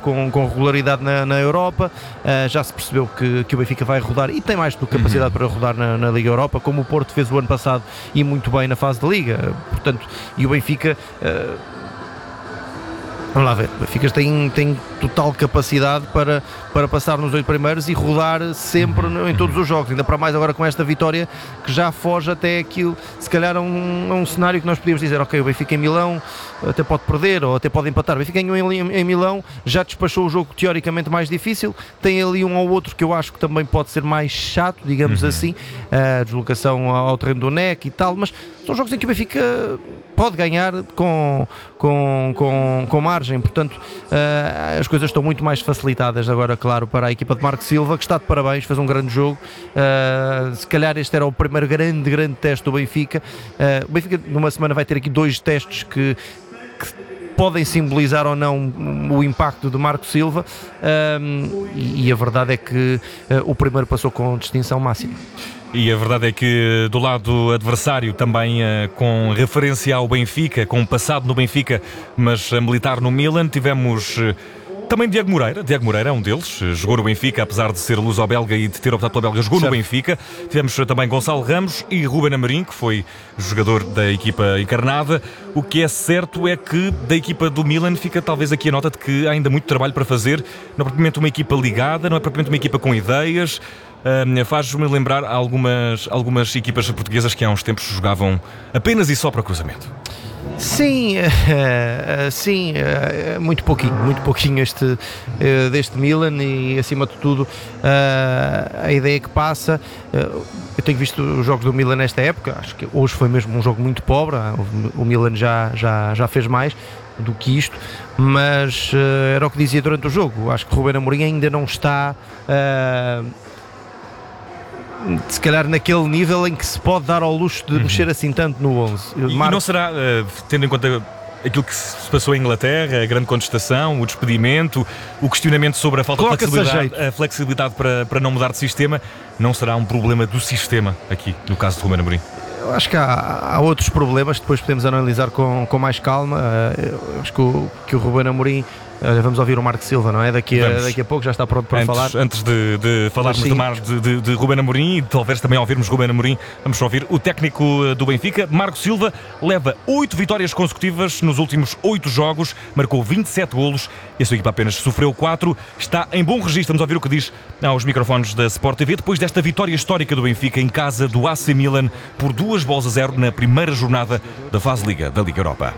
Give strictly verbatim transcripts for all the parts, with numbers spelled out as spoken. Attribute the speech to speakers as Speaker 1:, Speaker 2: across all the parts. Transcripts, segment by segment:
Speaker 1: com, com regularidade na, na Europa, uh, já se percebeu que, que o Benfica vai rodar e tem mais do que capacidade uhum. para rodar na, na Liga Europa, como o Porto fez o ano passado e muito bem na fase de Liga, portanto, e o Benfica... Uh, Vamos lá ver, o Benfica tem, tem total capacidade para, para passar nos oito primeiros e rodar sempre em todos os jogos, ainda para mais agora com esta vitória que já foge até aquilo, se calhar a um, a um cenário que nós podíamos dizer, ok, o Benfica em Milão até pode perder ou até pode empatar. O Benfica em, em, em Milão já despachou o jogo teoricamente mais difícil, tem ali um ou outro que eu acho que também pode ser mais chato, digamos uhum. assim, a deslocação ao terreno do N E C e tal, mas são jogos em que o Benfica pode ganhar com, com, com, com margem, portanto uh, as coisas estão muito mais facilitadas agora, claro, para a equipa de Marco Silva, que está de parabéns, fez um grande jogo, uh, se calhar este era o primeiro grande, grande teste do Benfica. Uh, o Benfica numa semana vai ter aqui dois testes que, que podem simbolizar ou não o impacto de Marco Silva, um, e, e a verdade é que uh, o primeiro passou com distinção máxima.
Speaker 2: E a verdade é que do lado adversário também uh, com referência ao Benfica, com um passado no Benfica, mas a militar no Milan, tivemos uh, também Diego Moreira. Diego Moreira é um deles, uh, jogou no Benfica, apesar de ser luso-belga e de ter optado pela Belga, jogou certo. no Benfica. Tivemos uh, também Gonçalo Ramos e Ruben Amorim, que foi jogador da equipa encarnada. O que é certo é que da equipa do Milan fica talvez aqui a nota de que há ainda muito trabalho para fazer. Não é propriamente uma equipa ligada, não é propriamente uma equipa com ideias. Uh, faz-me lembrar algumas, algumas equipas portuguesas que há uns tempos jogavam apenas e só para cruzamento.
Speaker 1: Sim, uh, uh, sim, uh, muito pouquinho, muito pouquinho este, uh, deste Milan e acima de tudo uh, a ideia que passa, uh, eu tenho visto os jogos do Milan nesta época, acho que hoje foi mesmo um jogo muito pobre, o, o Milan já, já, já fez mais do que isto, mas uh, era o que dizia durante o jogo, acho que o Ruben Amorim ainda não está... Uh, se calhar naquele nível em que se pode dar ao luxo de uhum. mexer assim tanto no onze.
Speaker 2: E, Mar... e não será, uh, tendo em conta aquilo que se passou em Inglaterra, a grande contestação, o despedimento, o questionamento sobre a falta de flexibilidade, a, a flexibilidade para, para não mudar de sistema, não será um problema do sistema aqui, no caso de Ruben Amorim?
Speaker 1: Eu acho que há, há outros problemas que depois podemos analisar com, com mais calma. Eu acho que o, que o Ruben Amorim... Vamos ouvir o Marco Silva, não é? Daqui a, daqui a pouco já está pronto para
Speaker 2: antes,
Speaker 1: falar.
Speaker 2: Antes de, de falarmos de, Mar, de, de, de Ruben Amorim e talvez também ouvirmos Ruben Amorim, vamos ouvir o técnico do Benfica. Marco Silva leva oito vitórias consecutivas nos últimos oito jogos, marcou vinte e sete golos e a sua equipa apenas sofreu quatro. Está em bom registro, vamos ouvir o que diz aos microfones da Sport T V, depois desta vitória histórica do Benfica em casa do A C Milan por duas bolas a zero na primeira jornada da fase Liga da Liga Europa.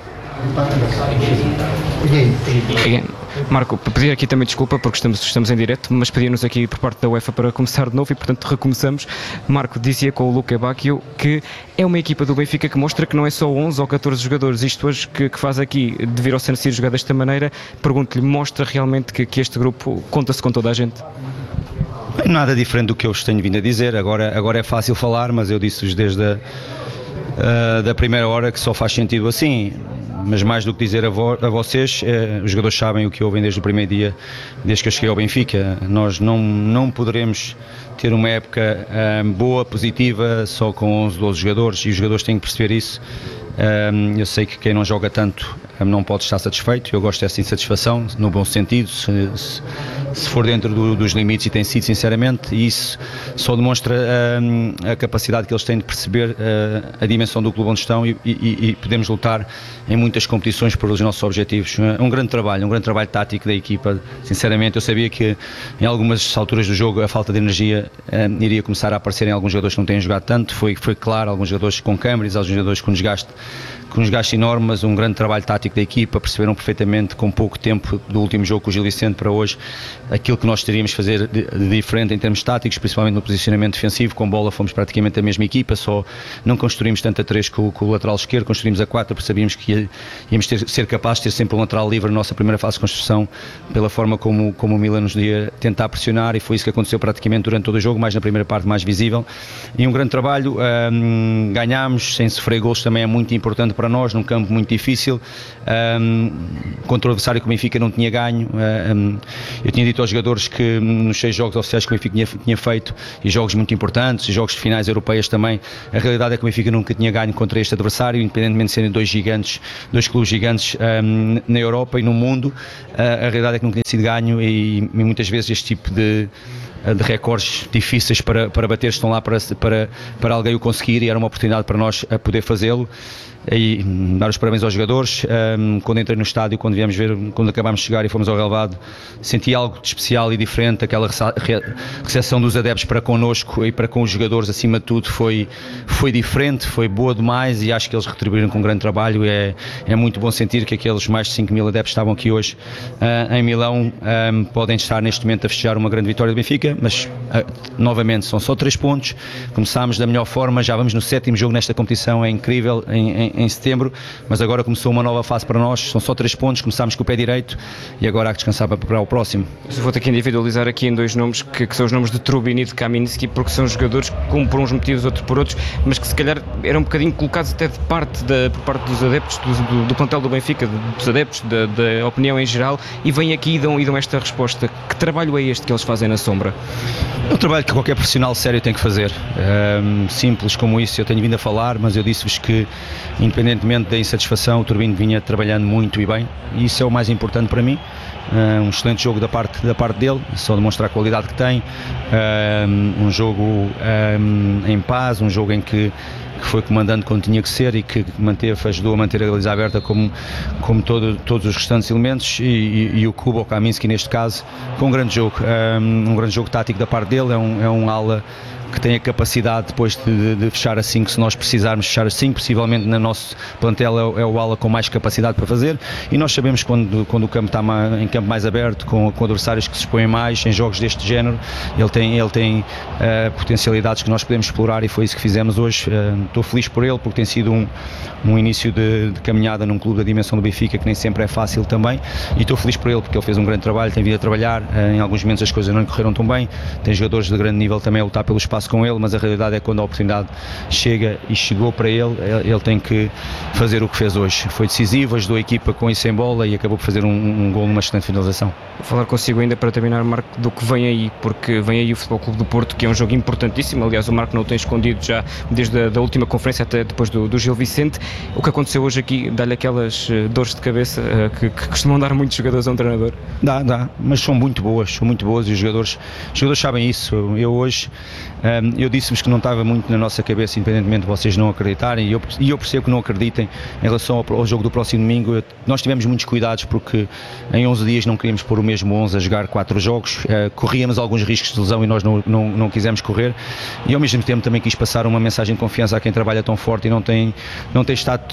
Speaker 3: Marco, pedir aqui também desculpa porque estamos, estamos em direto, mas pedia-nos aqui por parte da UEFA para começar de novo e portanto recomeçamos. Marco, dizia com o Luca Bacchio que é uma equipa do Benfica que mostra que não é só onze ou catorze jogadores, isto hoje que, que faz aqui de vir ao San Siro jogar desta maneira, pergunto-lhe, mostra realmente que, que este grupo conta-se com toda a gente?
Speaker 4: Nada diferente do que eu vos tenho vindo a dizer, agora, agora é fácil falar, mas eu disse-vos desde a Uh, da primeira hora que só faz sentido assim, mas mais do que dizer a, vo a vocês, uh, os jogadores sabem o que ouvem desde o primeiro dia, desde que eu cheguei ao Benfica. Nós não, não poderemos ter uma época uh, boa, positiva, só com onze, doze jogadores, e os jogadores têm que perceber isso. Uh, eu sei que quem não joga tanto uh, não pode estar satisfeito, eu gosto dessa insatisfação, no bom sentido, se, se, se for dentro do, dos limites, e tem sido sinceramente, e isso só demonstra uh, a capacidade que eles têm de perceber uh, a dimensão do clube onde estão e, e, e podemos lutar em muitas competições por os nossos objetivos. Um grande trabalho, um grande trabalho tático da equipa, sinceramente. Eu sabia que em algumas alturas do jogo a falta de energia uh, iria começar a aparecer em alguns jogadores que não têm jogado tanto, foi, foi claro, alguns jogadores com câmaras, alguns jogadores com desgaste com um desgaste enorme, mas um grande trabalho tático da equipa, perceberam perfeitamente com pouco tempo do último jogo com o Gil Vicente para hoje aquilo que nós teríamos de fazer de, de diferente em termos táticos, principalmente no posicionamento defensivo. Com bola fomos praticamente a mesma equipa, só não construímos tanto a três com, com o lateral esquerdo, construímos a quatro porque sabíamos que ia, íamos ter, ser capazes de ter sempre um lateral livre na nossa primeira fase de construção, pela forma como, como o Milan nos ia tentar pressionar, e foi isso que aconteceu praticamente durante todo o jogo, mais na primeira parte mais visível, e um grande trabalho. Hum, ganhámos sem sofrer gols, também é muito importante para nós, num campo muito difícil, um, contra o adversário que o Benfica não tinha ganho. Um, eu tinha dito dito aos jogadores que nos seis jogos oficiais que o Benfica tinha, tinha feito, e jogos muito importantes, e jogos de finais europeias também, a realidade é que o Benfica nunca tinha ganho contra este adversário, independentemente de serem dois gigantes, dois clubes gigantes um, na Europa e no mundo, uh, a realidade é que nunca tinha sido ganho, e, e muitas vezes este tipo de de recordes difíceis para, para bater estão lá para, para, para alguém o conseguir, e era uma oportunidade para nós a poder fazê-lo. E dar os parabéns aos jogadores. Um, quando entrei no estádio, quando viemos ver, quando acabámos de chegar e fomos ao relevado, senti algo de especial e diferente. Aquela recepção dos adeptos para connosco e para com os jogadores, acima de tudo, foi, foi diferente, foi boa demais, e acho que eles retribuíram com um grande trabalho. É, é muito bom sentir que aqueles mais de cinco mil adeptos que estavam aqui hoje uh, em Milão um, podem estar neste momento a festejar uma grande vitória do Benfica, mas uh, novamente são só três pontos. Começámos da melhor forma, já vamos no sétimo jogo nesta competição, é incrível, em, em em setembro, mas agora começou uma nova fase para nós, são só três pontos, começámos com o pé direito e agora há que descansar para preparar o próximo.
Speaker 3: Vou ter que individualizar aqui em dois nomes, que, que são os nomes de Trubin e de Kaminski, porque são jogadores, um por uns motivos, outro por outros, mas que se calhar eram um bocadinho colocados até de parte da, por parte dos adeptos, do, do, do plantel do Benfica, dos adeptos, da, da opinião em geral, e vêm aqui e dão, e dão esta resposta. Que trabalho é este que eles fazem na sombra?
Speaker 4: É um trabalho que qualquer profissional sério tem que fazer, um, simples como isso. Eu tenho vindo a falar, mas eu disse-vos que, independentemente da insatisfação, o Turbino vinha trabalhando muito e bem, e isso é o mais importante para mim. Um excelente jogo da parte, da parte dele, só demonstrar a qualidade que tem, um, um jogo um, em paz, um jogo em que, que foi comandando quando tinha que ser e que manteve, ajudou a manter a baliza aberta como, como todo, todos os restantes elementos, e, e, e o Kubo, o Kaminski neste caso, com um grande jogo, um, um grande jogo tático da parte dele, é um, é um ala que tem a capacidade depois de, de, de fechar a cinco, se nós precisarmos fechar a cinco, possivelmente no nosso plantel é, é o ala com mais capacidade para fazer, e nós sabemos quando, quando o campo está mais, em campo mais aberto, com, com adversários que se expõem mais, em jogos deste género, ele tem, ele tem uh, potencialidades que nós podemos explorar, e foi isso que fizemos hoje. Uh, estou feliz por ele, porque tem sido um, um início de, de caminhada num clube da dimensão do Benfica, que nem sempre é fácil também, e estou feliz por ele, porque ele fez um grande trabalho, tem vindo a trabalhar, uh, em alguns momentos as coisas não lhe correram tão bem, tem jogadores de grande nível também a lutar pelo espaço com ele, mas a realidade é que quando a oportunidade chega e chegou para ele, ele tem que fazer o que fez hoje. Foi decisivo, ajudou a equipa com isso em bola e acabou por fazer um, um gol numa excelente finalização.
Speaker 3: Vou falar consigo ainda para terminar, Marco, do que vem aí, porque vem aí o Futebol Clube do Porto, que é um jogo importantíssimo. Aliás, o Marco não o tem escondido já desde a da última conferência até depois do, do Gil Vicente. O que aconteceu hoje aqui dá-lhe aquelas uh, dores de cabeça uh, que, que costumam dar muitos jogadores a um treinador?
Speaker 4: Dá, dá, mas são muito boas, são muito boas, e os jogadores, os jogadores sabem isso. Eu hoje, um, eu disse-vos que não estava muito na nossa cabeça, independentemente de vocês não acreditarem, e eu, e eu percebo que não acreditem em relação ao, ao jogo do próximo domingo. Eu, nós tivemos muitos cuidados, porque em onze dias não queríamos pôr o mesmo onze a jogar quatro jogos, uh, corríamos alguns riscos de lesão e nós não, não, não quisemos correr, e ao mesmo tempo também quis passar uma mensagem de confiança a quem trabalha tão forte e não tem, não tem estado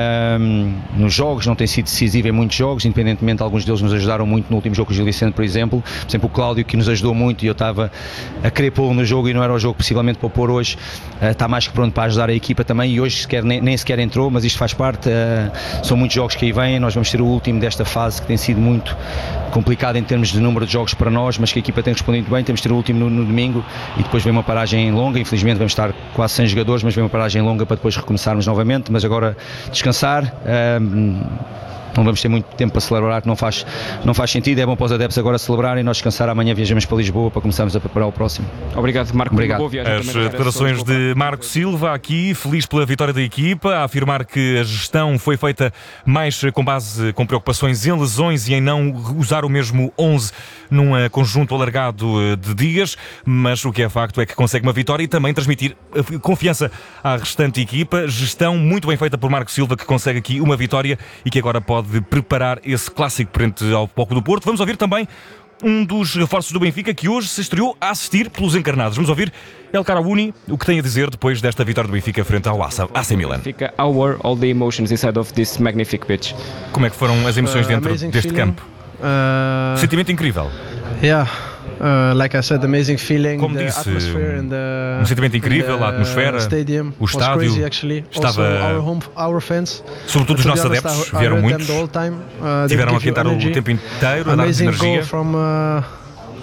Speaker 4: uh, nos jogos, não tem sido decisivo em muitos jogos, independentemente, alguns deles nos ajudaram muito no último jogo com o Gil Vicente, por exemplo, por exemplo o Cláudio, que nos ajudou muito, e eu estava a querer pô-lo no jogo e não era o jogo possivelmente para pôr hoje. Uh, está mais que pronto para ajudar a equipa também, e hoje sequer, nem, nem sequer entrou, mas isto faz parte, uh, são muitos jogos que aí vêm, nós vamos ter o último desta fase que tem sido muito complicado em termos de número de jogos para nós, mas que a equipa tem respondido bem. Temos de ter o último no, no domingo, e depois vem uma paragem longa, infelizmente vamos estar quase cem jogadores, mas vem uma paragem longa para depois recomeçarmos novamente, mas agora descansar. Uh, Não vamos ter muito tempo para celebrar, que não faz, não faz sentido. É bom para os adeptos agora celebrarem, nós descansar. Amanhã viajamos para Lisboa para começarmos a preparar o próximo.
Speaker 3: Obrigado, Marco.
Speaker 4: Obrigado.
Speaker 3: Boa viagem.
Speaker 2: As declarações de Marco Silva aqui, feliz pela vitória da equipa, a afirmar que a gestão foi feita mais com base, com preocupações em lesões e em não usar o mesmo onze num conjunto alargado de dias, mas o que é facto é que consegue uma vitória e também transmitir confiança à restante equipa. Gestão muito bem feita por Marco Silva, que consegue aqui uma vitória e que agora pode de preparar esse clássico frente ao Futebol Clube do Porto. Vamos ouvir também um dos reforços do Benfica, que hoje se estreou a assistir pelos encarnados. Vamos ouvir El Karaouni, o que tem a dizer depois desta vitória do Benfica frente ao A C Milan.
Speaker 3: Benfica, how were all the emotions inside of this magnific pitch?
Speaker 2: Como é que foram as emoções
Speaker 5: Uh,
Speaker 2: dentro
Speaker 5: amazing
Speaker 2: deste
Speaker 5: feeling.
Speaker 2: campo?
Speaker 5: Uh,
Speaker 2: Sentimento incrível.
Speaker 5: yeah, uh, like I said, amazing feeling.
Speaker 2: Como
Speaker 5: the
Speaker 2: disse,
Speaker 5: atmosphere in the,
Speaker 2: um sentimento incrível,
Speaker 5: in the
Speaker 2: a atmosfera,
Speaker 5: stadium
Speaker 2: o
Speaker 5: was
Speaker 2: estádio
Speaker 5: crazy, actually.
Speaker 2: estava-
Speaker 5: Also, our home, our fans.
Speaker 2: Sobretudo os
Speaker 5: To be
Speaker 2: nossos
Speaker 5: honest,
Speaker 2: adeptos,
Speaker 5: I- I
Speaker 2: vieram
Speaker 5: heard them
Speaker 2: muitos,
Speaker 5: the whole time. Uh, they
Speaker 2: tiveram a
Speaker 5: give you
Speaker 2: cantar o
Speaker 5: energy.
Speaker 2: tempo inteiro, a dar-nos
Speaker 5: Amazing
Speaker 2: energia.
Speaker 5: goal from uh,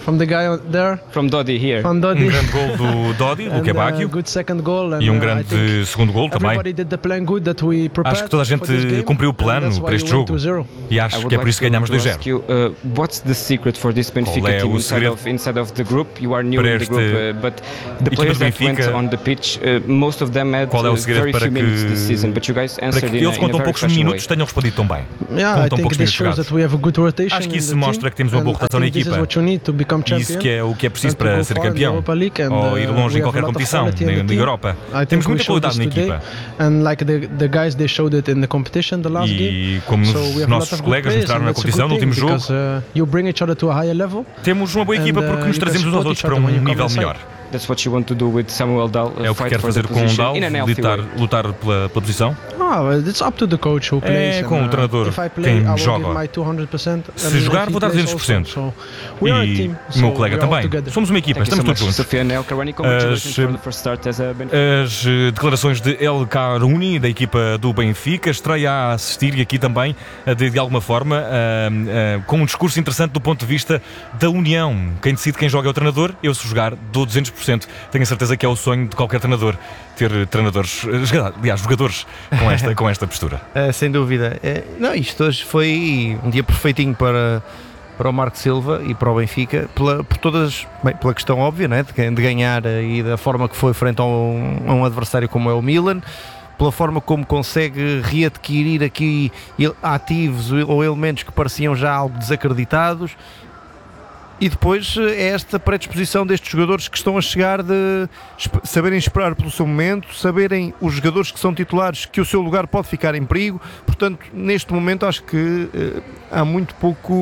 Speaker 5: from the guy there,
Speaker 3: From Dodi here.
Speaker 5: from
Speaker 2: Um
Speaker 5: Dodi.
Speaker 2: grande gol do Dodi,
Speaker 5: And,
Speaker 2: Luque
Speaker 5: uh,
Speaker 2: Bacchio,
Speaker 5: good second goal, and,
Speaker 2: e um
Speaker 5: uh, I
Speaker 2: grande
Speaker 5: think
Speaker 2: segundo gol também.
Speaker 5: everybody did the plan good that we prepared
Speaker 2: Acho que toda a
Speaker 5: for this
Speaker 2: gente
Speaker 5: game,
Speaker 2: cumpriu o
Speaker 5: and
Speaker 2: plano
Speaker 5: that's why
Speaker 2: para este
Speaker 5: we went
Speaker 2: jogo
Speaker 5: two zero.
Speaker 2: e
Speaker 3: I
Speaker 2: acho
Speaker 3: would
Speaker 2: que é
Speaker 3: like
Speaker 2: por isso que
Speaker 3: to-
Speaker 2: ganhamos
Speaker 3: to
Speaker 2: dois zero.
Speaker 3: ask you, uh, what's the secret for this Benfica
Speaker 2: é
Speaker 3: team
Speaker 2: o
Speaker 3: inside
Speaker 2: segredo
Speaker 3: of, inside of the group? You are new
Speaker 2: para
Speaker 3: in the group,
Speaker 2: este
Speaker 3: uh, but the
Speaker 2: equipa
Speaker 3: players
Speaker 2: do
Speaker 3: that went
Speaker 2: Benfica,
Speaker 3: on the pitch, uh, most of them had
Speaker 2: qual é o
Speaker 3: uh,
Speaker 2: segredo
Speaker 3: very
Speaker 2: para
Speaker 3: few minutes this
Speaker 2: que,
Speaker 3: season, but you guys
Speaker 2: para
Speaker 3: answered
Speaker 2: que
Speaker 3: in a,
Speaker 2: eles
Speaker 3: in
Speaker 2: com
Speaker 3: a
Speaker 2: tão
Speaker 3: very
Speaker 2: poucos
Speaker 3: professional
Speaker 2: minutos
Speaker 3: way.
Speaker 2: tenham respondido tão bem?
Speaker 5: Yeah,
Speaker 2: Com
Speaker 5: I
Speaker 2: tão
Speaker 5: think
Speaker 2: poucos
Speaker 5: this
Speaker 2: minutos
Speaker 5: shows
Speaker 2: jogados.
Speaker 5: that we have a good rotation.
Speaker 2: Acho que
Speaker 5: in
Speaker 2: isso
Speaker 5: the
Speaker 2: mostra
Speaker 5: team,
Speaker 2: que temos uma boa
Speaker 5: and I
Speaker 2: rotação na
Speaker 5: think this is
Speaker 2: equipa.
Speaker 5: what you need to become
Speaker 2: E isso
Speaker 5: champion.
Speaker 2: que é o que é preciso
Speaker 5: and to
Speaker 2: para
Speaker 5: go
Speaker 2: ser
Speaker 5: far in the
Speaker 2: campeão
Speaker 5: Europa League, and,
Speaker 2: ou ir
Speaker 5: uh,
Speaker 2: longe
Speaker 5: we
Speaker 2: em qualquer
Speaker 5: have a lot of
Speaker 2: competição
Speaker 5: quality in
Speaker 2: na,
Speaker 5: the
Speaker 2: na
Speaker 5: team.
Speaker 2: Europa.
Speaker 5: I
Speaker 2: Temos
Speaker 5: think we
Speaker 2: muita
Speaker 5: showed
Speaker 2: qualidade
Speaker 5: this
Speaker 2: na
Speaker 5: today,
Speaker 2: equipa
Speaker 5: and like the the guys they showed it in the competition the last game.
Speaker 2: e como
Speaker 5: So
Speaker 2: os
Speaker 5: we have a lot
Speaker 2: nossos
Speaker 5: of good
Speaker 2: colegas
Speaker 5: players,
Speaker 2: mostraram
Speaker 5: and
Speaker 2: na
Speaker 5: that's a
Speaker 2: competição no
Speaker 5: good
Speaker 2: último
Speaker 5: thing,
Speaker 2: jogo,
Speaker 5: because, uh, you bring each other to a higher level.
Speaker 2: temos uma boa
Speaker 5: and,
Speaker 2: equipa
Speaker 5: uh,
Speaker 2: porque nos
Speaker 5: you can
Speaker 2: trazemos uns aos
Speaker 5: support
Speaker 2: outros
Speaker 5: each
Speaker 2: para
Speaker 5: other
Speaker 2: um
Speaker 5: when you come
Speaker 2: nível
Speaker 5: inside.
Speaker 2: melhor.
Speaker 3: That's what you want to do with Samuel Dal, uh,
Speaker 2: É o que
Speaker 3: fight
Speaker 2: quero
Speaker 3: for the
Speaker 2: fazer com o
Speaker 3: position
Speaker 2: Dal,
Speaker 3: in an healthy
Speaker 2: lutar,
Speaker 3: way.
Speaker 2: lutar pela, pela posição.
Speaker 5: Oh, it's up to the coach who plays.
Speaker 2: É
Speaker 5: and,
Speaker 2: com o
Speaker 5: uh,
Speaker 2: treinador
Speaker 5: if I play,
Speaker 2: quem
Speaker 5: I will
Speaker 2: joga.
Speaker 5: give my two hundred percent,
Speaker 2: Se
Speaker 5: and
Speaker 2: jogar,
Speaker 5: if he
Speaker 2: vou dar
Speaker 5: plays
Speaker 2: duzentos por cento.
Speaker 5: also. So we are a
Speaker 2: E
Speaker 5: team.
Speaker 2: o meu
Speaker 5: so
Speaker 2: colega
Speaker 5: we are all
Speaker 2: também.
Speaker 5: together.
Speaker 2: Somos uma equipa,
Speaker 3: Thank you so
Speaker 2: estamos
Speaker 3: much,
Speaker 2: todos juntos.
Speaker 3: Sofiane El Karani. Congratulations
Speaker 2: As,
Speaker 3: for the first start as a Benfica.
Speaker 2: As eh, declarações de El Karuni, da equipa do Benfica, estreia a assistir e aqui também, eh, de, de alguma forma, eh, eh, com um discurso interessante do ponto de vista da união. Quem decide quem joga é o treinador, eu se jogar dou duzentos por cento. Tenho a certeza que é o sonho de qualquer treinador, ter treinadores, eh, aliás, jogadores com esta, com esta postura.
Speaker 1: Uh, sem dúvida. Uh, não, isto hoje foi um dia perfeitinho para, para o Marco Silva e para o Benfica, pela, por todas, bem, pela questão óbvia, né, de, de ganhar uh, e da forma que foi frente a um, a um adversário como é o Milan, pela forma como consegue readquirir aqui ativos ou elementos que pareciam já algo desacreditados. E depois é esta predisposição destes jogadores que estão a chegar, de saberem esperar pelo seu momento, saberem os jogadores que são titulares que o seu lugar pode ficar em perigo. Portanto, neste momento acho que uh, há muito pouco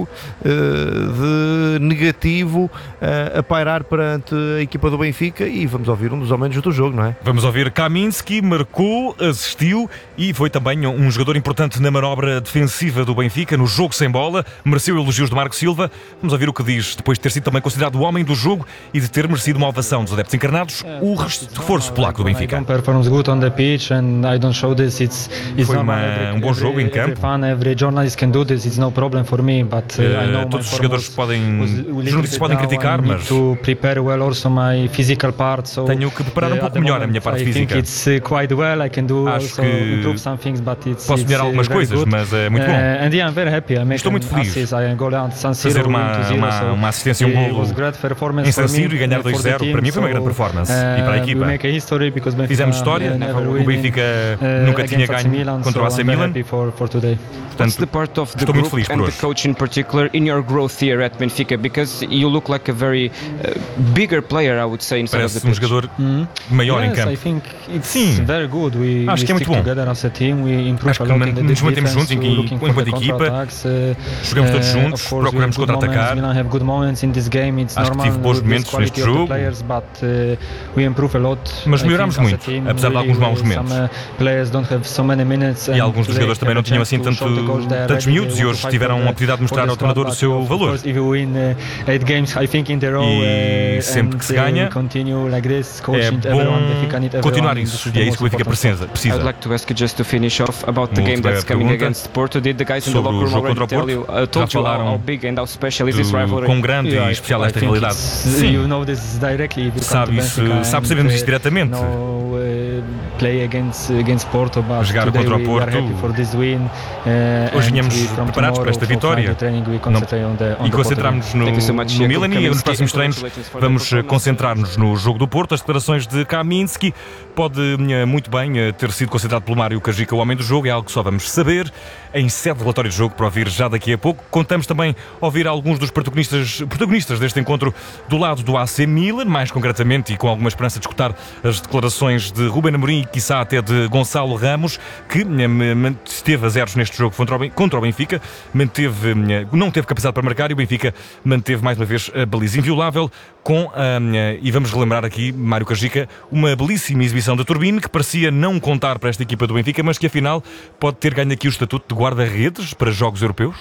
Speaker 1: uh, de negativo uh, a pairar perante a equipa do Benfica, e vamos ouvir um dos homens do jogo, não é?
Speaker 2: Vamos ouvir Kaminski, marcou, assistiu e foi também um jogador importante na manobra defensiva do Benfica, no jogo sem bola, mereceu elogios de Marco Silva. Vamos ouvir o que diz depois de ter sido também considerado o homem do jogo e de ter merecido uma ovação dos adeptos encarnados, o reforço polaco do Benfica.
Speaker 6: Performs good on the pitch and I don't show this. It's, it's
Speaker 2: Foi
Speaker 6: normal.
Speaker 2: uma,
Speaker 6: Every-
Speaker 2: um bom jogo em
Speaker 6: every- every
Speaker 2: campo.
Speaker 6: fan, every journalist can do this. It's no problem for me. But uh, I know
Speaker 2: Eh,
Speaker 6: my
Speaker 2: todos os
Speaker 6: form
Speaker 2: jogadores
Speaker 6: was-
Speaker 2: podem,
Speaker 6: was a
Speaker 2: os
Speaker 6: little
Speaker 2: jornalistas
Speaker 6: bit
Speaker 2: podem
Speaker 6: down.
Speaker 2: criticar,
Speaker 6: I need
Speaker 2: mas
Speaker 6: to prepare well also my physical part. So
Speaker 2: tenho que preparar um
Speaker 6: uh,
Speaker 2: pouco
Speaker 6: at the
Speaker 2: melhor a
Speaker 6: moment,
Speaker 2: minha parte
Speaker 6: I
Speaker 2: física.
Speaker 6: think it's uh, quite well. I can do
Speaker 2: Acho
Speaker 6: also
Speaker 2: que
Speaker 6: improve some things, but it's
Speaker 2: posso
Speaker 6: it's,
Speaker 2: melhorar
Speaker 6: uh,
Speaker 2: algumas
Speaker 6: very
Speaker 2: coisas,
Speaker 6: good.
Speaker 2: mas é muito bom.
Speaker 6: Uh, and yeah, I'm very happy. I make
Speaker 2: Estou muito
Speaker 6: an
Speaker 2: feliz.
Speaker 6: assist. I go down to San Siro,
Speaker 2: Fazer uma-
Speaker 6: win two zero,
Speaker 2: uma-
Speaker 6: so
Speaker 2: uma assistência e um
Speaker 6: it
Speaker 2: golo
Speaker 6: was great performance
Speaker 2: em
Speaker 6: for
Speaker 2: San Siro
Speaker 6: me,
Speaker 2: e ganhar
Speaker 6: uh, for
Speaker 2: dois
Speaker 6: the
Speaker 2: zero.
Speaker 6: team.
Speaker 2: Para mim foi uma grande
Speaker 6: So,
Speaker 2: performance e para a
Speaker 6: uh,
Speaker 2: equipa.
Speaker 6: we make a history because Benfica,
Speaker 2: Fizemos história,
Speaker 6: uh, never
Speaker 2: o
Speaker 6: win,
Speaker 2: Benfica
Speaker 6: uh,
Speaker 2: nunca tinha
Speaker 6: against A C
Speaker 2: ganho
Speaker 6: Milan,
Speaker 2: contra o A C
Speaker 6: so I'm very
Speaker 2: Milan.
Speaker 6: happy for, for today.
Speaker 3: What's the
Speaker 2: Portanto,
Speaker 3: part of the
Speaker 2: estou muito
Speaker 3: group
Speaker 2: feliz por
Speaker 3: and the
Speaker 2: hoje.
Speaker 3: coach in particular in your growth here at Benfica? Because you look like a very uh, bigger player, I would say, inside of
Speaker 2: parece
Speaker 3: the
Speaker 2: um
Speaker 3: pitch.
Speaker 2: jogador
Speaker 6: Mm.
Speaker 2: maior em
Speaker 6: Yes,
Speaker 2: campo.
Speaker 6: I think it's
Speaker 2: Sim.
Speaker 6: very good. We,
Speaker 2: Acho
Speaker 6: we
Speaker 2: que é muito
Speaker 6: stick
Speaker 2: bom.
Speaker 6: together as a team. We improve
Speaker 2: Acho
Speaker 6: a
Speaker 2: que
Speaker 6: lot in the
Speaker 2: nos mantemos
Speaker 6: defense,
Speaker 2: juntos em-
Speaker 6: we're looking for
Speaker 2: enquanto
Speaker 6: the
Speaker 2: equipa.
Speaker 6: counterattacks, uh,
Speaker 2: Jogamos todos
Speaker 6: uh,
Speaker 2: juntos,
Speaker 6: of course, we
Speaker 2: procuramos
Speaker 6: have good
Speaker 2: contra-atacar.
Speaker 6: moments. Milan have good moments in this game. It's
Speaker 2: Acho que
Speaker 6: normal
Speaker 2: tive bons
Speaker 6: with
Speaker 2: momentos
Speaker 6: this quality
Speaker 2: neste
Speaker 6: of the
Speaker 2: jogo.
Speaker 6: players, but uh, we improve a lot.
Speaker 2: Mas
Speaker 6: I
Speaker 2: melhoramos
Speaker 6: think, as a
Speaker 2: muito,
Speaker 6: team,
Speaker 2: apesar de
Speaker 6: really,
Speaker 2: alguns maus
Speaker 6: we-
Speaker 2: momentos.
Speaker 6: some, uh, players don't have so many minutes,
Speaker 2: E
Speaker 6: and
Speaker 2: alguns dos
Speaker 6: today
Speaker 2: jogadores também
Speaker 6: have
Speaker 2: não
Speaker 6: a
Speaker 2: tinham
Speaker 6: chance
Speaker 2: assim
Speaker 6: to show the
Speaker 2: tanto-
Speaker 6: coach they are
Speaker 2: tantos
Speaker 6: ready,
Speaker 2: minutos
Speaker 6: they
Speaker 2: e
Speaker 6: want
Speaker 2: hoje
Speaker 6: to fight
Speaker 2: tiveram
Speaker 6: for
Speaker 2: a
Speaker 6: the-
Speaker 2: oportunidade de mostrar
Speaker 6: for the
Speaker 2: ao treinador o
Speaker 6: squad,
Speaker 2: seu
Speaker 6: but of
Speaker 2: valor.
Speaker 6: course, if you win uh, eight games, I think in the row,
Speaker 2: E
Speaker 6: uh,
Speaker 2: sempre
Speaker 6: and,
Speaker 2: que se
Speaker 6: uh,
Speaker 2: ganha,
Speaker 6: continue like this,
Speaker 2: É
Speaker 6: coaching everyone, Benfica need
Speaker 2: bom
Speaker 6: everyone,
Speaker 2: continuar
Speaker 6: this
Speaker 2: isso
Speaker 6: is the
Speaker 2: e é isso que o
Speaker 6: most
Speaker 2: Benfica
Speaker 6: important
Speaker 2: precisa.
Speaker 6: part.
Speaker 3: I
Speaker 2: precisa.
Speaker 3: would like to ask you just to finish off about the
Speaker 2: Uma
Speaker 3: game
Speaker 2: última
Speaker 3: that's coming
Speaker 2: pergunta
Speaker 3: against Porto. Did the guys in the
Speaker 2: sobre o
Speaker 3: locker room
Speaker 2: jogo
Speaker 3: already
Speaker 2: contra o
Speaker 3: tell you,
Speaker 2: Porto?
Speaker 3: uh, told
Speaker 2: Já
Speaker 3: you how,
Speaker 2: falaram
Speaker 3: how big and how special is this
Speaker 2: Do
Speaker 3: rivalry?
Speaker 2: quão grande
Speaker 6: Yeah,
Speaker 2: e especial
Speaker 6: I
Speaker 2: esta
Speaker 6: think
Speaker 2: rivalidade.
Speaker 6: it's-
Speaker 2: Sim.
Speaker 6: You know this directly. If you
Speaker 2: Sabe
Speaker 6: come to
Speaker 2: isso-
Speaker 6: Benfica
Speaker 2: sabe,
Speaker 6: and,
Speaker 2: sabemos
Speaker 6: uh,
Speaker 2: isso diretamente.
Speaker 6: No, uh, play against against Porto, but
Speaker 2: Jogar
Speaker 6: today
Speaker 2: contra o
Speaker 6: we
Speaker 2: Porto.
Speaker 6: are happy for this win. Uh,
Speaker 2: Hoje
Speaker 6: and
Speaker 2: vinhamos
Speaker 6: we, from
Speaker 2: preparados para
Speaker 6: tomorrow,
Speaker 2: esta
Speaker 6: for
Speaker 2: vitória.
Speaker 6: Friday training, we concentrate on the, on
Speaker 2: E
Speaker 6: the Porto game.
Speaker 2: concentrarmos no,
Speaker 3: Thank you so much,
Speaker 2: no
Speaker 3: Jakub
Speaker 2: Milan e nos
Speaker 3: Kaminski,
Speaker 2: próximos
Speaker 3: and
Speaker 2: treinos
Speaker 3: congratulations for the
Speaker 2: vamos eh,
Speaker 3: performance.
Speaker 2: concentrar-nos no jogo do Porto. As declarações de Kaminski pode eh, muito bem eh, ter sido considerado pelo Mário Cajica o homem do jogo, é algo que só vamos saber em sede de relatório de jogo para ouvir já daqui a pouco. Contamos também ouvir alguns dos protagonistas, protagonistas deste encontro do lado do A C Milan, mais concretamente e com alguma esperança de escutar as declarações de Ruben Amorim e quiçá até de Gonçalo Ramos, que eh, esteve a zeros neste jogo contra o Ben- contra o Benfica, manteve, eh, não teve capacidade para marcar e o Benfica manteve mais uma vez a baliza inviolável com, eh, e vamos relembrar aqui, Mário Cajica, uma belíssima exibição da Turbine que parecia não contar para esta equipa do Benfica, mas que afinal pode ter ganho aqui o estatuto de guarda-redes para jogos europeus.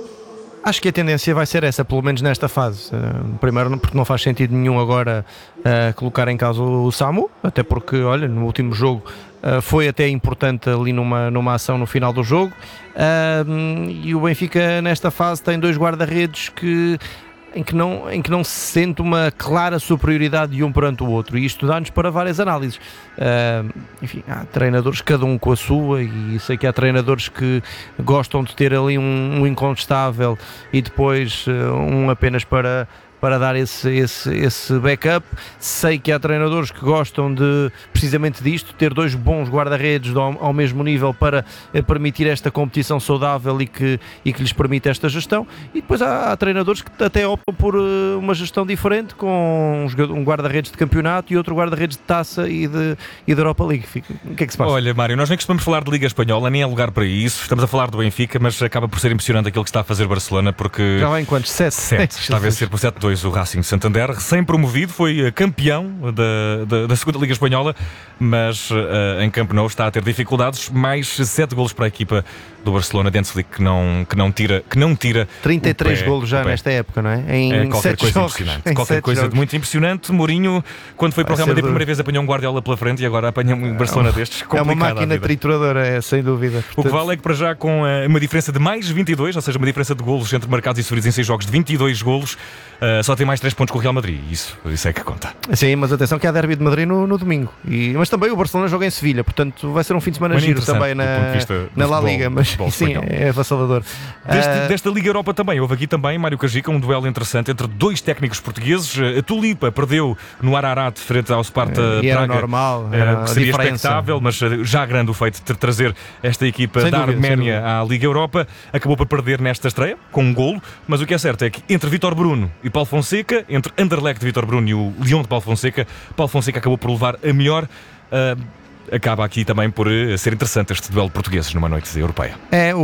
Speaker 1: Acho que a tendência vai ser essa, pelo menos nesta fase. Uh, primeiro, porque não faz sentido nenhum agora uh, colocar em causa o Samu, até porque, olha, no último jogo uh, foi até importante ali numa, numa ação no final do jogo. Uh, e o Benfica, nesta fase, tem dois guarda-redes que em que não, em que não se sente uma clara superioridade de um perante o outro, e isto dá-nos para várias análises. Uh, enfim, há treinadores, cada um com a sua, e sei que há treinadores que gostam de ter ali um, um incontestável e depois uh, um apenas para para dar esse, esse, esse backup. Sei que há treinadores que gostam de, precisamente disto, ter dois bons guarda-redes ao, ao mesmo nível para eh, permitir esta competição saudável e que, e que lhes permite esta gestão, e depois há, há treinadores que até optam por uh, uma gestão diferente, com um, um guarda-redes de campeonato e outro guarda-redes de taça e de, e de Europa League. Fica, o que é que se passa?
Speaker 2: Olha, Mário, nós nem costumamos falar de Liga Espanhola, nem é lugar para isso, estamos a falar do Benfica, mas acaba por ser impressionante aquilo que está a fazer Barcelona, porque...
Speaker 1: Já vai em quantos? Sete?
Speaker 2: Sete, está a vencer por sete dois o Racing de Santander, recém-promovido, foi campeão da, da, da segunda Liga Espanhola, mas uh, em Camp Nou está a ter dificuldades. Mais sete golos para a equipa do Barcelona, Dance League, que não, que não tira, que não tira
Speaker 1: trinta e três golos já nesta época, não é? Em
Speaker 2: é qualquer coisa
Speaker 1: jogos,
Speaker 2: impressionante. Qualquer coisa jogos. de muito impressionante. Mourinho, quando foi para o Real Madrid a primeira vez, apanhou um Guardiola pela frente e agora apanha um Barcelona é um, destes.
Speaker 1: É uma máquina trituradora, é, sem dúvida.
Speaker 2: Portanto... O que vale é que para já, com uh, uma diferença de mais vinte e dois, ou seja, uma diferença de golos entre marcados e sofridos em seis jogos de vinte e dois golos, uh, só tem mais três pontos com o Real Madrid. Isso, isso é que conta.
Speaker 1: Sim, mas atenção que há derby de Madrid no, no domingo. E, mas também o Barcelona joga em Sevilha, portanto vai ser um fim de semana giro também na, na La Liga. Mas futebol, sim, é avassalador.
Speaker 2: Deste,
Speaker 1: uh...
Speaker 2: Desta Liga Europa também, houve aqui também, Mário Cajica, um duelo interessante entre dois técnicos portugueses. A Tulipa perdeu no Ararat frente ao Sparta
Speaker 1: uh,
Speaker 2: Praga.
Speaker 1: Era normal, era
Speaker 2: que seria
Speaker 1: diferença.
Speaker 2: expectável, mas já grande o feito de trazer esta equipa
Speaker 1: sem
Speaker 2: da
Speaker 1: dúvida,
Speaker 2: Arménia à Liga Europa. Acabou por perder nesta estreia, com um golo, mas o que é certo é que entre Vítor Bruno e Paulo Fonseca, entre Anderlecht de Vítor Bruno e o Lyon de Paulo Fonseca, Paulo Fonseca acabou por levar a melhor. Uh, acaba aqui também por ser interessante este duelo de portugueses numa noite europeia.
Speaker 1: É, o,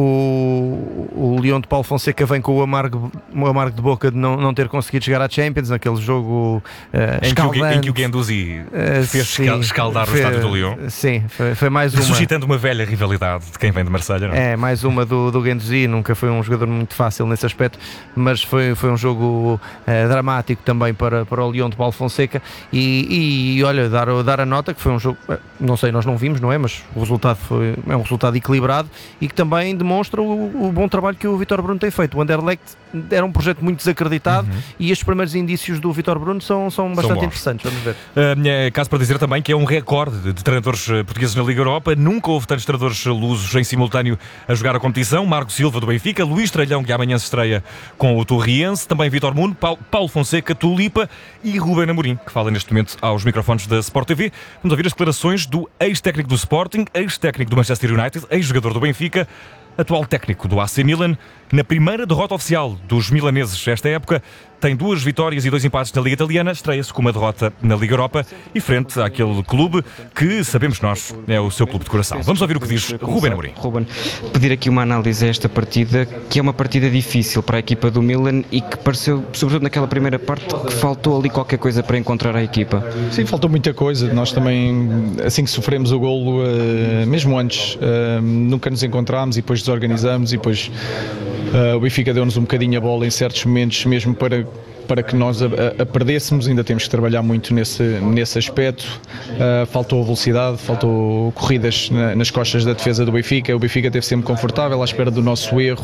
Speaker 1: o Lyon de Paulo Fonseca vem com o amargo, o amargo de boca de não, não ter conseguido chegar à Champions, naquele jogo uh,
Speaker 2: em, que o, em que o Guendouzi uh, fez sim, escaldar
Speaker 1: foi,
Speaker 2: o estádio do Lyon.
Speaker 1: Sim, foi, foi mais uma...
Speaker 2: Suscitando uma velha rivalidade de quem vem de Marselha, não é?
Speaker 1: É, mais uma do, do Guendouzi, nunca foi um jogador muito fácil nesse aspecto, mas foi, foi um jogo uh, dramático também para, para o Lyon de Paulo Fonseca e, e olha, dar, dar a nota que foi um jogo, não sei, nós não vimos, não é? Mas o resultado foi, é um resultado equilibrado e que também demonstra o, o bom trabalho que o Vítor Bruno tem feito. O Anderlecht era um projeto muito desacreditado uhum. e estes primeiros indícios do Vítor Bruno são, são bastante são interessantes. Vamos ver.
Speaker 2: Uh, é caso para dizer também que é um recorde de, de treinadores portugueses na Liga Europa. Nunca houve tantos treinadores lusos em simultâneo a jogar a competição. Marco Silva do Benfica, Luís Tralhão, que amanhã se estreia com o Torriense, também Vítor Bruno, Paulo, Paulo Fonseca, Tulipa e Ruben Amorim, que fala neste momento aos microfones da Sport T V. Vamos ouvir as declarações do ex-técnico do Sporting, ex-técnico do Manchester United, ex-jogador do Benfica, atual técnico do A C Milan. Na primeira derrota oficial dos milaneses esta época, tem duas vitórias e dois empates na Liga Italiana, estreia-se com uma derrota na Liga Europa e frente àquele clube que, sabemos nós, é o seu clube de coração. Vamos ouvir o que diz Ruben Amorim.
Speaker 3: Ruben, pedir aqui uma análise a esta partida, que é uma partida difícil para a equipa do Milan e que pareceu, sobretudo naquela primeira parte, que faltou ali qualquer coisa para encontrar a equipa.
Speaker 7: Sim, faltou muita coisa. Nós também, assim que sofremos o golo, mesmo antes, nunca nos encontrámos e depois desorganizamos e depois Uh, o Benfica deu-nos um bocadinho a bola em certos momentos, mesmo para, para que nós a, a, a perdêssemos. Ainda temos que trabalhar muito nesse, nesse aspecto. Uh, faltou velocidade, faltou corridas na, nas costas da defesa do Benfica. O Benfica teve sempre confortável à espera do nosso erro.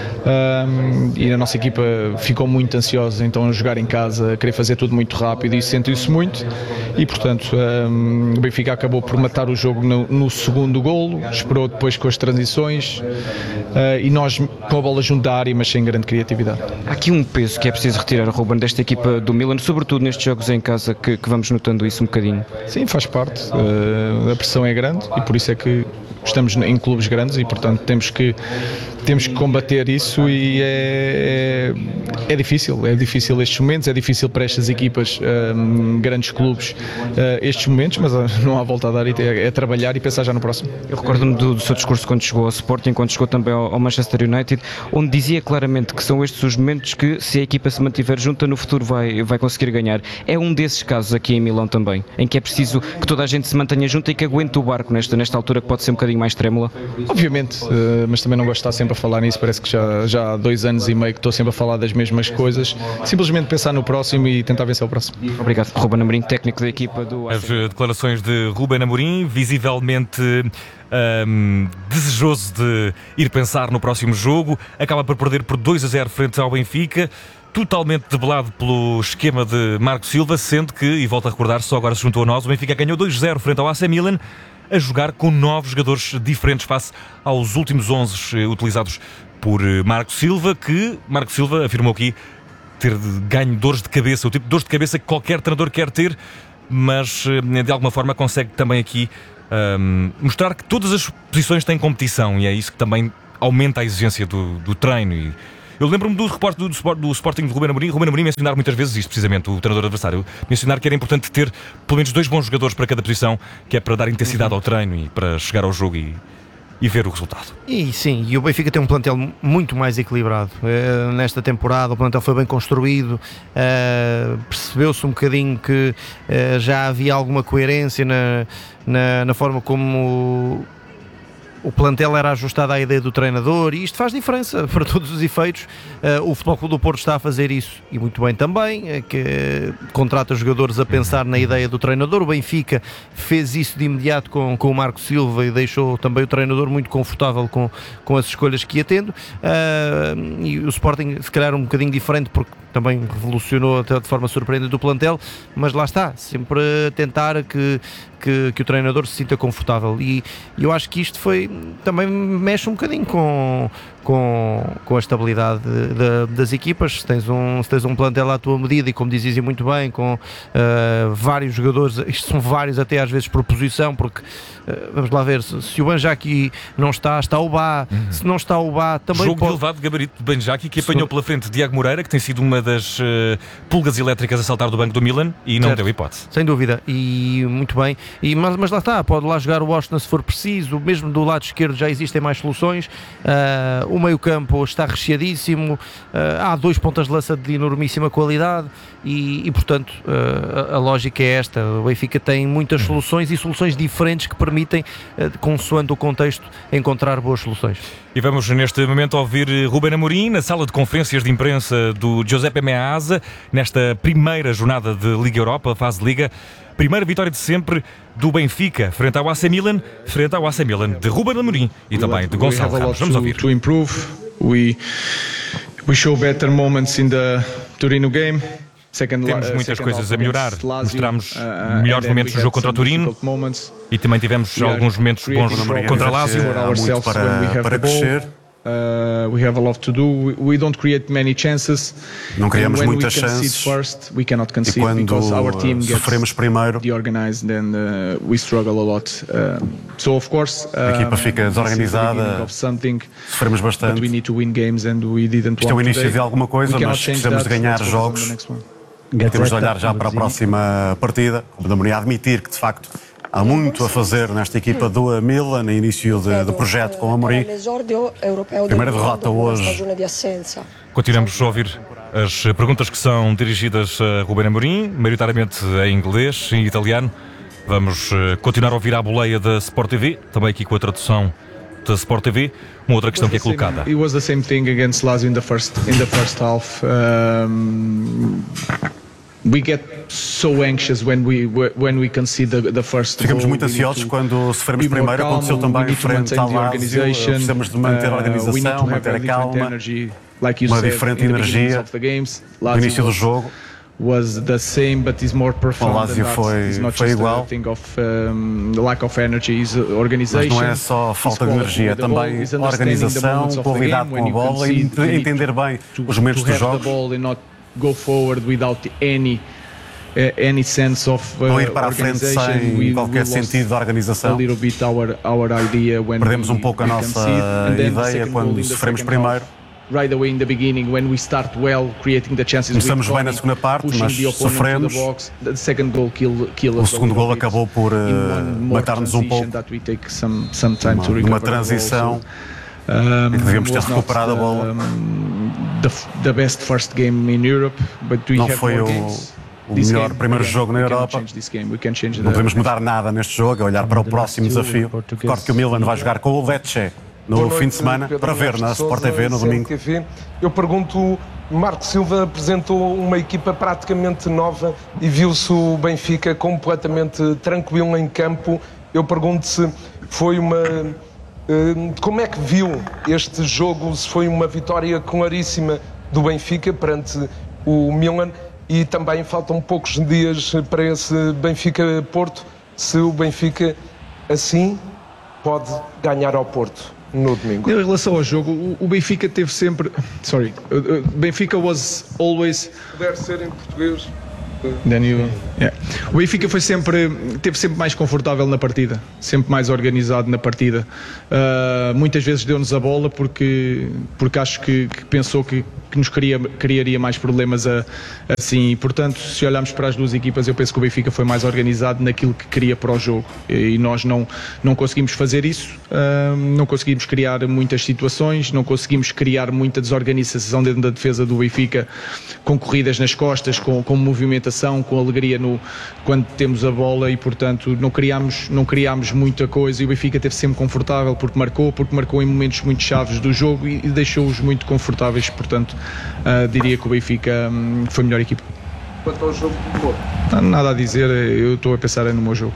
Speaker 7: Um, e a nossa equipa ficou muito ansiosa então a jogar em casa, a querer fazer tudo muito rápido e sentiu-se muito e portanto um, o Benfica acabou por matar o jogo no, no segundo golo, esperou depois com as transições uh, e nós com a bola junto da área, mas sem grande criatividade.
Speaker 3: Há aqui um peso que é preciso retirar, Ruben, desta equipa do Milan, sobretudo nestes jogos em casa que, que vamos notando isso um bocadinho.
Speaker 7: Sim, faz parte, uh, a pressão é grande e por isso é que estamos em clubes grandes e portanto temos que temos que combater isso e é, é, é difícil, é difícil estes momentos, é difícil para estas equipas, um, grandes clubes, uh, estes momentos, mas não há volta a dar, é, é trabalhar e pensar já no próximo.
Speaker 3: Eu recordo-me do, do seu discurso quando chegou ao Sporting, quando chegou também ao, ao Manchester United, onde dizia claramente que são estes os momentos que, se a equipa se mantiver junta, no futuro vai, vai conseguir ganhar. É um desses casos aqui em Milão também, em que é preciso que toda a gente se mantenha junta e que aguente o barco nesta, nesta altura que pode ser um bocadinho mais trêmula?
Speaker 7: Obviamente, uh, mas também não gosto de estar sempre a falar nisso, parece que já, já há dois anos e meio que estou sempre a falar das mesmas coisas, simplesmente pensar no próximo e tentar vencer o próximo.
Speaker 3: Obrigado. Ruben Amorim, técnico da equipa do...
Speaker 2: As declarações de Ruben Amorim, visivelmente um, desejoso de ir pensar no próximo jogo, acaba por perder por dois a zero frente ao Benfica. totalmente debelado pelo esquema de Marco Silva, sendo que, e volto a recordar, só agora se juntou a nós, o Benfica ganhou dois zero frente ao A C Milan, a jogar com nove jogadores diferentes face aos últimos onze utilizados por Marco Silva, que Marco Silva afirmou aqui ter ganho dores de cabeça, o tipo de dores de cabeça que qualquer treinador quer ter, mas de alguma forma consegue também aqui um, mostrar que todas as posições têm competição, e é isso que também aumenta a exigência do, do treino. E eu lembro-me do repórter do, do, do Sporting de Ruben Amorim, Ruben Amorim mencionar muitas vezes isto, precisamente, o treinador adversário, mencionar que era importante ter pelo menos dois bons jogadores para cada posição, que é para dar intensidade ao treino e para chegar ao jogo e, e ver o resultado.
Speaker 1: E sim, e o Benfica tem um plantel muito mais equilibrado. Uh, nesta temporada o plantel foi bem construído, uh, percebeu-se um bocadinho que uh, já havia alguma coerência na, na, na forma como o plantel era ajustado à ideia do treinador, e isto faz diferença para todos os efeitos. Uh, o Futebol Clube do Porto está a fazer isso, e muito bem também, é que uh, contrata jogadores a pensar na ideia do treinador. O Benfica fez isso de imediato com, com o Marco Silva e deixou também o treinador muito confortável com, com as escolhas que ia tendo. Uh, e o Sporting, se calhar um bocadinho diferente, porque também revolucionou até de forma surpreendente o plantel, mas lá está, sempre a tentar que, que, que o treinador se sinta confortável, e eu acho que isto foi, também mexe um bocadinho com, com, com a estabilidade de, de, das equipas. Se tens, um, se tens um plantel à tua medida, e como dizes muito bem, com uh, vários jogadores, isto são vários até às vezes por posição, porque uh, vamos lá ver, se, se o Banjaki não está, está o Bá, uhum. se não está o Bá também
Speaker 2: jogo
Speaker 1: pode...
Speaker 2: elevado de gabarito de Banjaki, que apanhou pela frente Diego Moreira, que tem sido uma das uh, pulgas elétricas a saltar do banco do Milan, e não certo. Deu hipótese.
Speaker 1: Sem dúvida, e muito bem, e, mas, mas lá está, pode lá jogar o Washington se for preciso, mesmo do lado esquerdo já existem mais soluções, uh, o meio campo está recheadíssimo, uh, há dois pontas de lança de enormíssima qualidade, e, e portanto uh, a, a lógica é esta. O Benfica tem muitas soluções, e soluções diferentes que permitem, uh, consoante o contexto, encontrar boas soluções.
Speaker 2: E vamos neste momento ouvir Ruben Amorim na sala de conferências de imprensa do Giuseppe Meazza, nesta primeira jornada de Liga Europa, fase de Liga. Primeira vitória de sempre do Benfica frente ao A C Milan, frente ao A C Milan de Ruben Amorim e também de Gonçalo Ramos. Vamos ouvir.
Speaker 8: To improve. We we show better moments in the Torino game.
Speaker 2: Second, Temos muitas coisas a melhorar. Mostramos uh, melhores momentos no jogo contra o Torino, e também tivemos alguns momentos bons contra a Lazio.
Speaker 8: Há muito para, para crescer. Uh, we have a lot to do. We, we don't create many chances.
Speaker 9: Não criamos muitas chances.
Speaker 8: First, we cannot concede,
Speaker 9: e quando
Speaker 8: because our team
Speaker 9: sofremos primeiro,
Speaker 8: deorganized, and uh, we struggle a lot. Uh, so of course, uh,
Speaker 9: a equipa fica desorganizada. Sofremos bastante.
Speaker 8: But we need to win games, and we didn't.
Speaker 9: Isto é o início de alguma coisa, mas precisamos de ganhar jogos. Temos de olhar já para a próxima partida. O Amorim admitir que de facto há muito a fazer nesta equipa do Milan, no início de, do projeto com o Amorim. Primeira derrota hoje.
Speaker 2: Continuamos a ouvir as perguntas que são dirigidas a Ruben Amorim, maioritariamente em inglês e italiano. Vamos continuar a ouvir a boleia da Sport T V, também aqui com a tradução da Sport T V. Uma outra questão que é colocada.
Speaker 8: It was the same thing against Lazio in the first in the first half. Um, we get so anxious when we when we concede the, the first
Speaker 9: Ficamos
Speaker 8: goal.
Speaker 9: muito ansiosos quando sofremos primeiro. Aconteceu também frente ao Lazio. Precisamos de manter a organização, manter a calma, uma diferente energia no início do jogo.
Speaker 8: Was the same, but is more profound.
Speaker 9: O Lazio foi, foi igual.
Speaker 8: Of, um, lack of energy, is organization.
Speaker 9: Mas não é só falta de energia, é também organização, qualidade com a bola e entender bem os momentos dos jogos.
Speaker 8: Go forward without any uh, any sense of uh,
Speaker 9: não ir para a frente sem we, qualquer we sentido de organização.
Speaker 8: A little bit our, our idea when
Speaker 9: Perdemos
Speaker 8: we,
Speaker 9: um pouco a nossa ideia quando sofremos primeiro.
Speaker 8: Right away in the beginning, when we start well, creating the chances.
Speaker 9: Começamos bem na segunda parte, mas sofremos.
Speaker 8: The second goal kill, kill
Speaker 9: o segundo gol acabou por uh, matar-nos um pouco.
Speaker 8: Some, some time
Speaker 9: uma, numa transição um, em que devíamos ter recuperado a bola.
Speaker 8: Um, the, the best first game in Europe, but we
Speaker 9: não
Speaker 8: have
Speaker 9: foi o, o melhor game, primeiro jogo na Europa. Não podemos mudar nada neste jogo, é olhar para o próximo desafio. Recordo que o Milan vai jogar com o Lecce no fim de semana, para ver na Sport T V no domingo.
Speaker 10: Eu pergunto, Marco Silva apresentou uma equipa praticamente nova e viu-se o Benfica completamente tranquilo em campo. Eu pergunto se foi uma... Como é que viu este jogo? Se foi uma vitória claríssima do Benfica perante o Milan, e também faltam poucos dias para esse Benfica-Porto, se o Benfica assim pode ganhar ao Porto no domingo.
Speaker 8: Em relação ao jogo, o Benfica teve sempre... Sorry. O Benfica was always...
Speaker 10: Puder ser em português...
Speaker 8: You, yeah. O Benfica foi sempre, teve sempre mais confortável na partida, sempre mais organizado na partida. Uh, muitas vezes deu-nos a bola porque, porque acho que, que pensou que, que nos criaria, criaria mais problemas a, assim. E, portanto, se olharmos para as duas equipas, eu penso que o Benfica foi mais organizado naquilo que queria para o jogo. E, e nós não, não conseguimos fazer isso, uh, não conseguimos criar muitas situações, não conseguimos criar muita desorganização dentro da defesa do Benfica, com corridas nas costas, com, com movimentação, com alegria no, quando temos a bola, e portanto não criámos, não criámos muita coisa, e o Benfica esteve sempre confortável porque marcou, porque marcou em momentos muito chaves do jogo e, e deixou-os muito confortáveis. Portanto, uh, diria que o Benfica um, foi a melhor equipa.
Speaker 10: Quanto ao jogo do Porto?
Speaker 8: Não há nada a dizer, eu estou a pensar no meu jogo.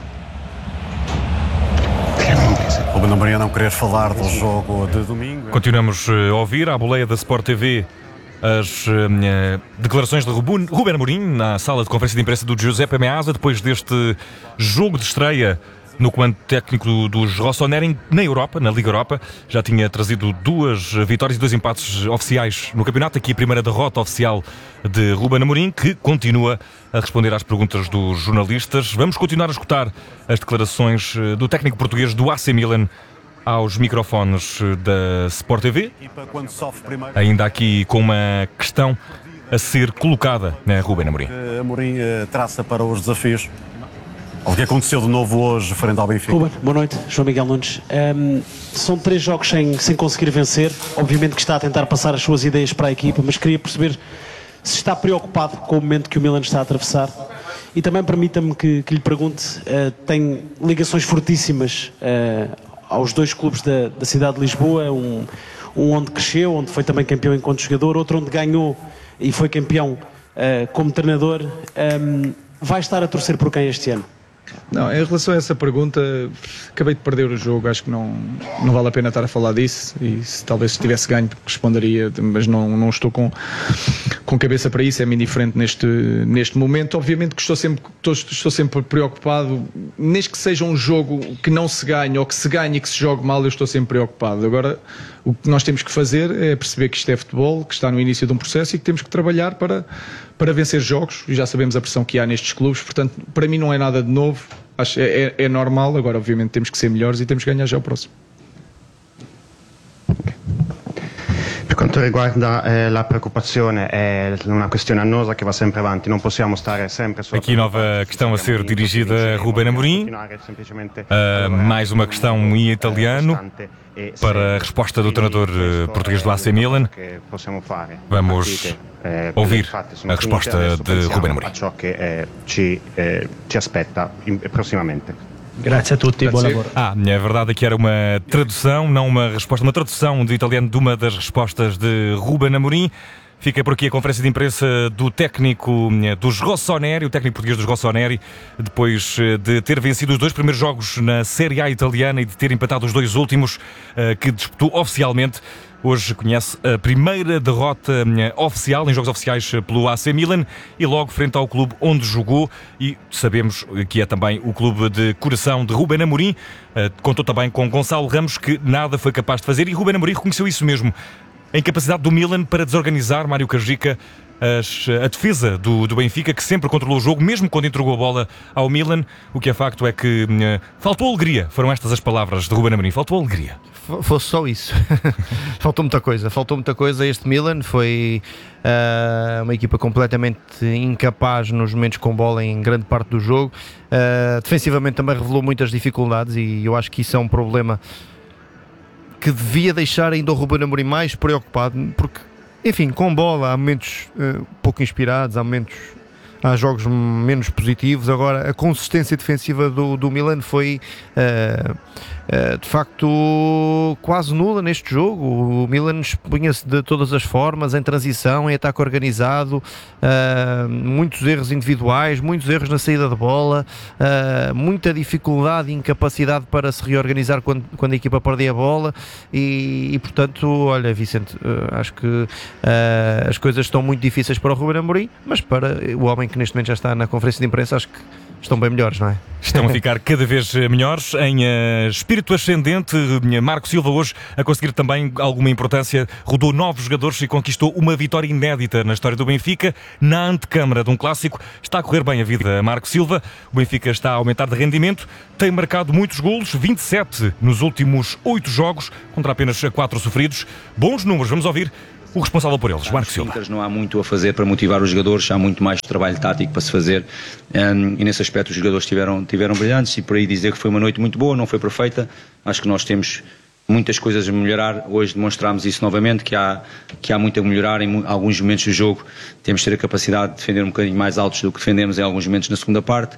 Speaker 9: O Ruben Amorim não querer falar do jogo de domingo.
Speaker 2: Continuamos a ouvir à boleia da Sport T V as uh, declarações de Ruben Amorim na sala de conferência de imprensa do Giuseppe Meazza, depois deste jogo de estreia no comando técnico dos Rossoneri na Europa, na Liga Europa. Já tinha trazido duas vitórias e dois empates oficiais no campeonato. Aqui a primeira derrota oficial de Ruben Amorim, que continua a responder às perguntas dos jornalistas. Vamos continuar a escutar as declarações do técnico português do A C Milan aos microfones da Sport T V, ainda aqui com uma questão a ser colocada na Ruben Amorim.
Speaker 9: Amorim traça para os desafios. O que aconteceu de novo hoje frente ao Benfica?
Speaker 11: Ruben, boa noite, João Miguel Nunes. Um, são três jogos sem, sem conseguir vencer. Obviamente que está a tentar passar as suas ideias para a equipa, mas queria perceber se está preocupado com o momento que o Milan está a atravessar. E também permita-me que, que lhe pergunte, uh, tem ligações fortíssimas uh, aos dois clubes da, da cidade de Lisboa, um, um onde cresceu, onde foi também campeão enquanto jogador, outro onde ganhou e foi campeão uh, como treinador. Um, vai estar a torcer por quem este ano?
Speaker 8: Não, em relação a essa pergunta, acabei de perder o jogo, acho que não, não vale a pena estar a falar disso, e se talvez se tivesse ganho responderia, mas não, não estou com, com cabeça para isso, é-me indiferente neste, neste momento. Obviamente que estou sempre, estou, estou sempre preocupado, desde que seja um jogo que não se ganhe ou que se ganhe e que se jogue mal, eu estou sempre preocupado. Agora, o que nós temos que fazer é perceber que isto é futebol, que está no início de um processo e que temos que trabalhar para, para vencer jogos, e já sabemos a pressão que há nestes clubes, portanto, para mim não é nada de novo. Acho é, é, é normal. Agora obviamente temos que ser melhores e temos que ganhar já o próximo.
Speaker 12: Per quanto riguarda eh, la preoccupazione, è una questione annosa che va sempre avanti, non possiamo stare sempre solo...
Speaker 2: Aqui nova questão a ser dirigida a Ruben Amorim, uh, mais uma questão em italiano para a resposta do treinador português do A C Milan. Vamos ouvir a resposta de Ruben Amorim.
Speaker 12: Ciò che ci ci aspetta prossimamente.
Speaker 11: Grazie a tutti, buon lavoro.
Speaker 2: Ah, é verdade que era uma tradução, não uma resposta, uma tradução de italiano de uma das respostas de Ruben Amorim. Fica por aqui a conferência de imprensa do técnico dos Rossoneri, o técnico português dos Rossoneri, depois de ter vencido os dois primeiros jogos na Série A italiana e de ter empatado os dois últimos que disputou oficialmente. Hoje conhece a primeira derrota oficial, em jogos oficiais, pelo A C Milan, e logo frente ao clube onde jogou, e sabemos que é também o clube de coração de Ruben Amorim. Contou também com Gonçalo Ramos, que nada foi capaz de fazer, e Ruben Amorim reconheceu isso mesmo. A incapacidade do Milan para desorganizar, Mário Cajica, as, a defesa do, do Benfica, que sempre controlou o jogo, mesmo quando entregou a bola ao Milan. O que é facto é que uh, faltou alegria. Foram estas as palavras de Ruben Amorim. Faltou alegria.
Speaker 1: F- fosse só isso. Faltou muita coisa. Faltou muita coisa. Este Milan foi uh, uma equipa completamente incapaz nos momentos com bola em grande parte do jogo. Uh, defensivamente também revelou muitas dificuldades, e eu acho que isso é um problema que devia deixar ainda o Ruben Amorim mais preocupado, porque, enfim, com bola há momentos uh, pouco inspirados, há momentos há jogos menos positivos. Agora, a consistência defensiva do, do Milan foi uh, uh, de facto quase nula neste jogo. O Milan expunha-se de todas as formas, em transição, em ataque organizado, uh, muitos erros individuais, muitos erros na saída de bola, uh, muita dificuldade e incapacidade para se reorganizar quando, quando a equipa perdia a bola e, e portanto, olha, Vicente, uh, acho que uh, as coisas estão muito difíceis para o Ruben Amorim, mas para o homem que neste momento já está na conferência de imprensa, acho que estão bem melhores, não é?
Speaker 2: Estão a ficar cada vez melhores. Em uh, espírito ascendente, Marco Silva hoje a conseguir também alguma importância, rodou novos jogadores e conquistou uma vitória inédita na história do Benfica, na antecâmara de um clássico. Está a correr bem a vida a Marco Silva, o Benfica está a aumentar de rendimento, tem marcado muitos golos, vinte e sete nos últimos oito jogos, contra apenas quatro sofridos. Bons números, vamos ouvir o responsável por eles, Marco Silva.
Speaker 13: Não há muito a fazer para motivar os jogadores, há muito mais trabalho tático para se fazer um, e nesse aspecto os jogadores tiveram, tiveram brilhantes e por aí dizer que foi uma noite muito boa, não foi perfeita, acho que nós temos muitas coisas a melhorar, hoje demonstramos isso novamente, que há, que há muito a melhorar em alguns momentos do jogo, temos de ter a capacidade de defender um bocadinho mais altos do que defendemos em alguns momentos na segunda parte,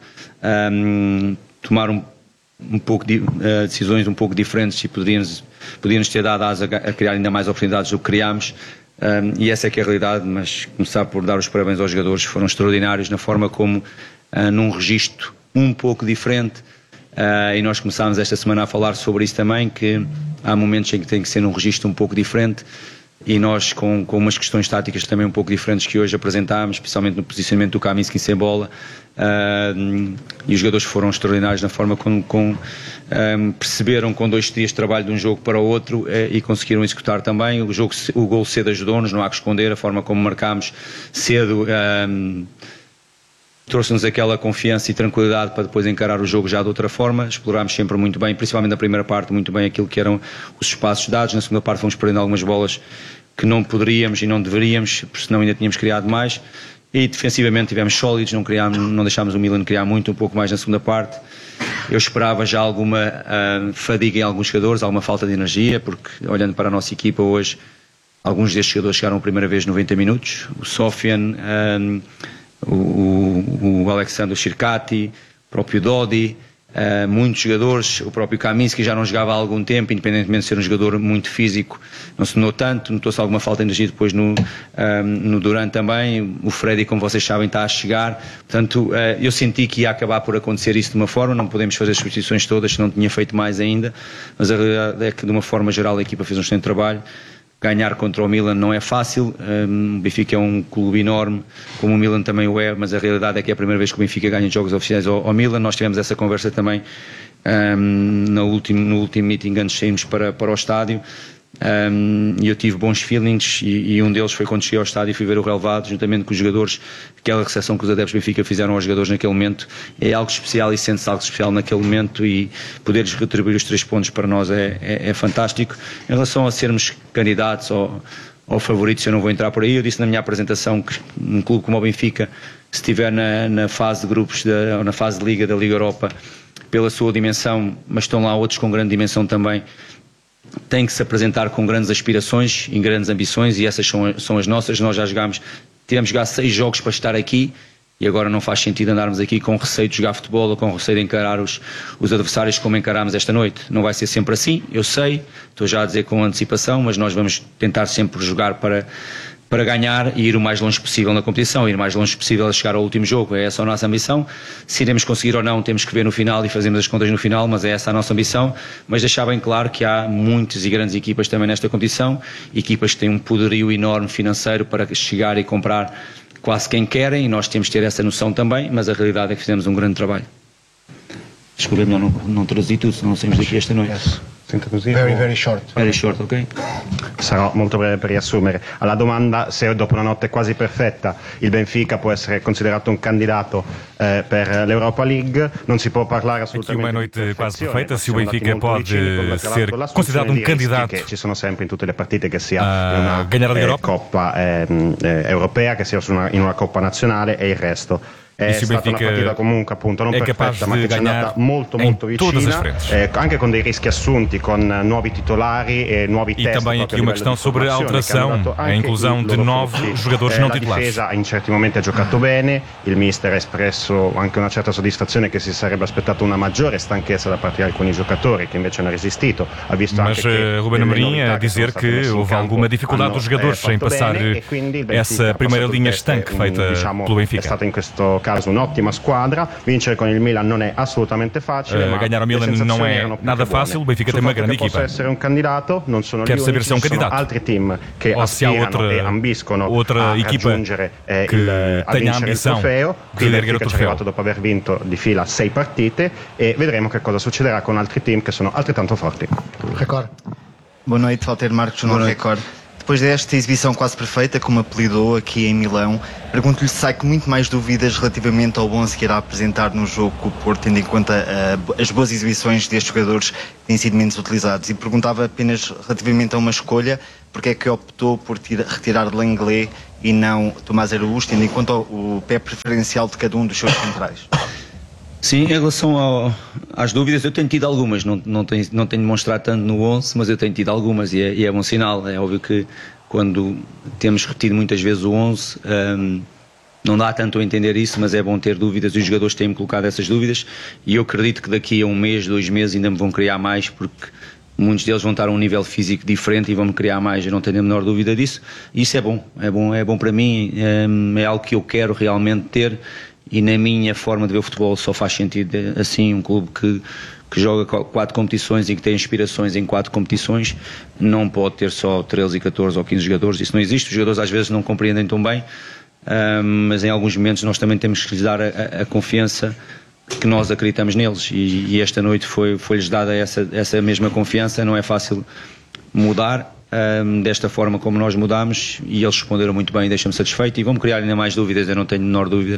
Speaker 13: um, tomar um um pouco de, uh, decisões um pouco diferentes e poderíamos, poderíamos ter dado asa a, a criar ainda mais oportunidades do que criámos. Um, e essa é que é a realidade, mas começar por dar os parabéns aos jogadores, foram extraordinários na forma como, uh, num registro um pouco diferente, uh, e nós começámos esta semana a falar sobre isso também, que há momentos em que tem que ser num registro um pouco diferente, e nós com, com umas questões táticas também um pouco diferentes que hoje apresentámos, especialmente no posicionamento do Kaminski sem bola, uh, e os jogadores foram extraordinários na forma como, como um, perceberam com dois dias de trabalho de um jogo para o outro uh, e conseguiram executar também. O, jogo, o gol cedo ajudou-nos, não há que esconder, a forma como marcámos cedo um, trouxe-nos aquela confiança e tranquilidade para depois encarar o jogo já de outra forma. Explorámos sempre muito bem, principalmente na primeira parte, muito bem aquilo que eram os espaços dados. Na segunda parte fomos perdendo algumas bolas que não poderíamos e não deveríamos, porque senão ainda tínhamos criado mais. E defensivamente tivemos sólidos, não, criámos, não deixámos o Milan criar muito, um pouco mais na segunda parte. Eu esperava já alguma uh, fadiga em alguns jogadores, alguma falta de energia, porque olhando para a nossa equipa hoje, alguns destes jogadores chegaram a primeira vez noventa minutos. O Sofian, um, o, o Alexandre Shirkati, o próprio Dodi, uh, muitos jogadores, o próprio Kaminski já não jogava há algum tempo, independentemente de ser um jogador muito físico, não se notou tanto, notou-se alguma falta de energia depois no, um, no Durant também. O Freddy, como vocês sabem, está a chegar, portanto uh, eu senti que ia acabar por acontecer isso de uma forma, não podemos fazer as substituições todas, se não tinha feito mais ainda, mas a realidade é que de uma forma geral a equipa fez um excelente trabalho. Ganhar contra o Milan não é fácil, um, o Benfica é um clube enorme, como o Milan também o é, mas a realidade é que é a primeira vez que o Benfica ganha jogos oficiais ao, ao Milan. Nós tivemos essa conversa também um, no, último, no último meeting antes de sairmos para, para o estádio, um, e eu tive bons feelings e, e um deles foi quando cheguei ao estádio e fui ver o relevado, juntamente com os jogadores, aquela recepção que os adeptos do Benfica fizeram aos jogadores naquele momento, é algo especial e sente-se algo especial naquele momento, e poderes retribuir os três pontos para nós é, é, é fantástico. Em relação a sermos candidatos ou, ou favoritos, eu não vou entrar por aí. Eu disse na minha apresentação que um clube como o Benfica, se estiver na, na fase de grupos da, ou na fase de Liga da Liga Europa, pela sua dimensão, mas estão lá outros com grande dimensão também, tem que se apresentar com grandes aspirações e grandes ambições, e essas são, são as nossas. Nós já jogámos, tivemos jogado seis jogos para estar aqui, e agora não faz sentido andarmos aqui com receio de jogar futebol ou com receio de encarar os, os adversários como encarámos esta noite. Não vai ser sempre assim, eu sei, estou já a dizer com antecipação, mas nós vamos tentar sempre jogar para, para ganhar e ir o mais longe possível na competição, ir o mais longe possível a chegar ao último jogo. É essa a nossa ambição. Se iremos conseguir ou não, temos que ver no final e fazemos as contas no final, mas é essa a nossa ambição. Mas deixar bem claro que há muitas e grandes equipas também nesta competição, equipas que têm um poderio enorme financeiro para chegar e comprar quase quem querem, e nós temos que ter essa noção também, mas a realidade é que fizemos um grande trabalho. Desculpa, melhor não, não traduzir tudo, senão saímos daqui esta noite.
Speaker 12: Yes.
Speaker 13: Very, very short. Very short, ok?
Speaker 12: Sarò molto breve per riassumere. Alla domanda se dopo una notte quasi perfetta il Benfica può essere considerato un candidato eh, per l'Europa League, non si può parlare assolutamente
Speaker 2: uma noite quase perfeita, se o Benfica pode ser considerado um candidato
Speaker 12: che ci sono sempre in tutte le partite, che sia
Speaker 2: uh,
Speaker 12: in una
Speaker 2: ganhar a Liga
Speaker 12: eh,
Speaker 2: Europa,
Speaker 12: Coppa eh, eh, europea, che sia una, in una Coppa nazionale e il resto. È
Speaker 2: e se o
Speaker 12: stata
Speaker 2: Benfica
Speaker 12: una partita comunque appunto non
Speaker 2: è capaz
Speaker 12: perfetta, ma
Speaker 2: de
Speaker 12: che ci è
Speaker 2: ganhar
Speaker 12: andata molto
Speaker 2: em
Speaker 12: molto
Speaker 2: todas as
Speaker 12: vicina,
Speaker 2: frentes.
Speaker 12: eh, anche con dei rischi assunti, con nuovi titolari e nuovi
Speaker 2: E
Speaker 12: test.
Speaker 2: também aqui uma questão sobre a alteração, a inclusão de nove jogadores
Speaker 12: eh,
Speaker 2: não
Speaker 12: la
Speaker 2: titulares.
Speaker 12: difesa in certi momenti ha giocato bene, il mister ha espresso anche una certa soddisfazione che si sarebbe aspettato una maggiore stanchezza da parte di alcuni giocatori che invece hanno resistito. Ha visto
Speaker 2: Mas
Speaker 12: anche che
Speaker 2: Ruben Amorim a dizer que houve alguma dificuldade dos jogadores em passar essa primeira linha estanque feita
Speaker 12: diciamo,
Speaker 2: pelo
Speaker 12: è
Speaker 2: Benfica.
Speaker 12: stata in questo caso un'ottima squadra, vincere con il Milan non è assolutamente facile,
Speaker 2: Uh,
Speaker 12: ma
Speaker 2: ganhar ao
Speaker 12: le
Speaker 2: Milan não
Speaker 12: sensazioni
Speaker 2: é
Speaker 12: erano più
Speaker 2: nada
Speaker 12: che buone.
Speaker 2: fácil, o Benfica
Speaker 12: Sul
Speaker 2: tem uma
Speaker 12: fatto
Speaker 2: grande
Speaker 12: che possa
Speaker 2: equipa.
Speaker 12: essere un candidato, non sono
Speaker 2: Quero
Speaker 12: gli
Speaker 2: saber
Speaker 12: unici,
Speaker 2: se é um
Speaker 12: ci sono
Speaker 2: candidato.
Speaker 12: altri team che
Speaker 2: Ou se há
Speaker 12: aspirano
Speaker 2: outra-
Speaker 12: e ambiscono
Speaker 2: outra
Speaker 12: a
Speaker 2: equipa
Speaker 12: raggiungere eh,
Speaker 2: que
Speaker 12: il, a
Speaker 2: tenha
Speaker 12: vincere il
Speaker 2: ambição
Speaker 12: trofeo. Qui
Speaker 2: de
Speaker 12: il
Speaker 2: erguer o
Speaker 12: Benfica ci è
Speaker 2: trofeo.
Speaker 12: arrivato dopo aver vinto di fila sei partite e vedremo che cosa succederà con altri team che sono altrettanto forti.
Speaker 14: Record. Boa noite, Walter Marcos, no Record. Depois desta exibição quase perfeita, como apelidou aqui em Milão, pergunto-lhe se sai com muito mais dúvidas relativamente ao onze que irá apresentar no jogo com o Porto, tendo em conta uh, as boas exibições destes jogadores que têm sido menos utilizados. E perguntava apenas relativamente a uma escolha, porque é que optou por tira, retirar Lenglet e não Tomás Araújo, tendo em conta o, o pé preferencial de cada um dos seus centrais.
Speaker 13: Sim, em relação ao, às dúvidas, eu tenho tido algumas, não, não, tenho, não tenho demonstrado tanto no onze, mas eu tenho tido algumas e é, e é bom sinal. É óbvio que quando temos repetido muitas vezes o onze, um, não dá tanto a entender isso, mas é bom ter dúvidas e os jogadores têm-me colocado essas dúvidas e eu acredito que daqui a um mês, dois meses ainda me vão criar mais, porque muitos deles vão estar a um nível físico diferente e vão-me criar mais, eu não tenho a menor dúvida disso. E isso é bom, é bom, é bom para mim, é, é algo que eu quero realmente ter. E na minha forma de ver o futebol só faz sentido assim, um clube que, que joga quatro competições e que tem aspirações em quatro competições, não pode ter só treze, catorze ou quinze jogadores, isso não existe, os jogadores às vezes não compreendem tão bem, um, mas em alguns momentos nós também temos que lhes dar a, a confiança que nós acreditamos neles e, e esta noite foi, foi-lhes dada essa, essa mesma confiança, não é fácil mudar um, desta forma como nós mudamos e eles responderam muito bem, deixam-me satisfeito e vão-me criar ainda mais dúvidas, eu não tenho a menor dúvida.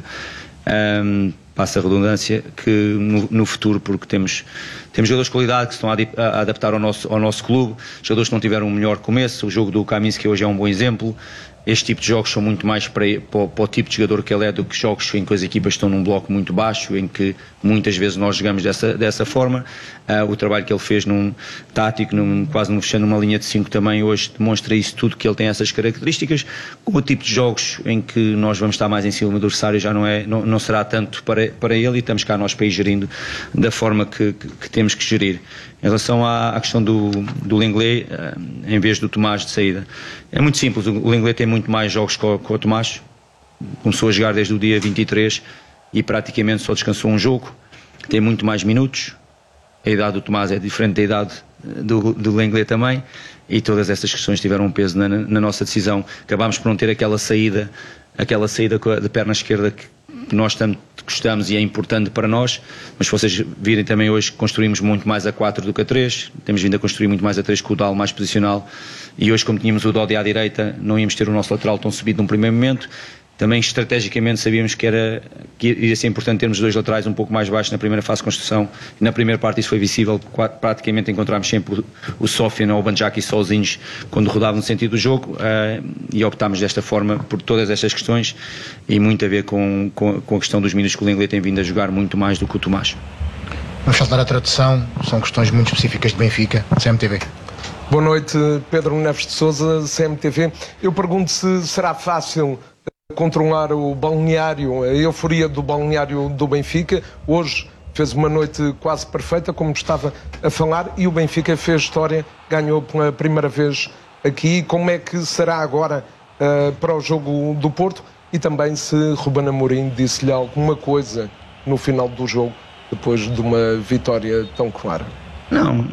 Speaker 13: Um, passa a redundância que no, no futuro, porque temos, temos jogadores de qualidade que se estão a, a adaptar ao nosso, ao nosso clube, jogadores que não tiveram um melhor começo, o jogo do Kaminski hoje é um bom exemplo. Este tipo de jogos são muito mais para, para, para o tipo de jogador que ele é do que jogos em que as equipas estão num bloco muito baixo, em que muitas vezes nós jogamos dessa, dessa forma. Uh, o trabalho que ele fez num tático, num, quase num, fechando uma linha de cinco também hoje demonstra isso tudo, que ele tem essas características. Com o tipo de jogos em que nós vamos estar mais em cima do adversário já não, é, não, não será tanto para, para ele e estamos cá nós para ir gerindo da forma que, que, que temos que gerir. Em relação à, à questão do, do Lenglet, uh, em vez do Tomás de saída, é muito simples, o Lenglet tem muito mais jogos que o, que o Tomás, começou a jogar desde o dia vinte e três e praticamente só descansou um jogo, tem muito mais minutos, a idade do Tomás é diferente da idade do, do Lenglet também e todas essas questões tiveram um peso na, na nossa decisão. Acabámos por não ter aquela saída, aquela saída de perna esquerda que nós tanto gostamos e é importante para nós, mas se vocês virem também hoje construímos muito mais a quatro do que a três, temos vindo a construir muito mais a três com o Dal mais posicional e hoje como tínhamos o Dodi à direita não íamos ter o nosso lateral tão subido num primeiro momento. Também estrategicamente sabíamos que, era, que iria ser importante termos dois laterais um pouco mais baixos na primeira fase de construção. Na primeira parte isso foi visível, praticamente encontramos sempre o, o Sofyan ou o Banjaki sozinhos quando rodavam no sentido do jogo uh, e optámos desta forma por todas estas questões e muito a ver com, com, com a questão dos minutos que o Lenglet tem vindo a jogar muito mais do que o Tomás.
Speaker 14: Vamos saltar a tradução, são questões muito específicas de Benfica, C M T V.
Speaker 10: Boa noite, Pedro Neves de Sousa, C M T V. Eu pergunto se será fácil controlar o balneário, a euforia do balneário do Benfica. Hoje fez uma noite quase perfeita, como estava a falar, e o Benfica fez história, ganhou pela primeira vez aqui. Como é que será agora uh, para o jogo do Porto? E também se Ruben Amorim disse-lhe alguma coisa no final do jogo, depois de uma vitória tão clara.
Speaker 13: Não,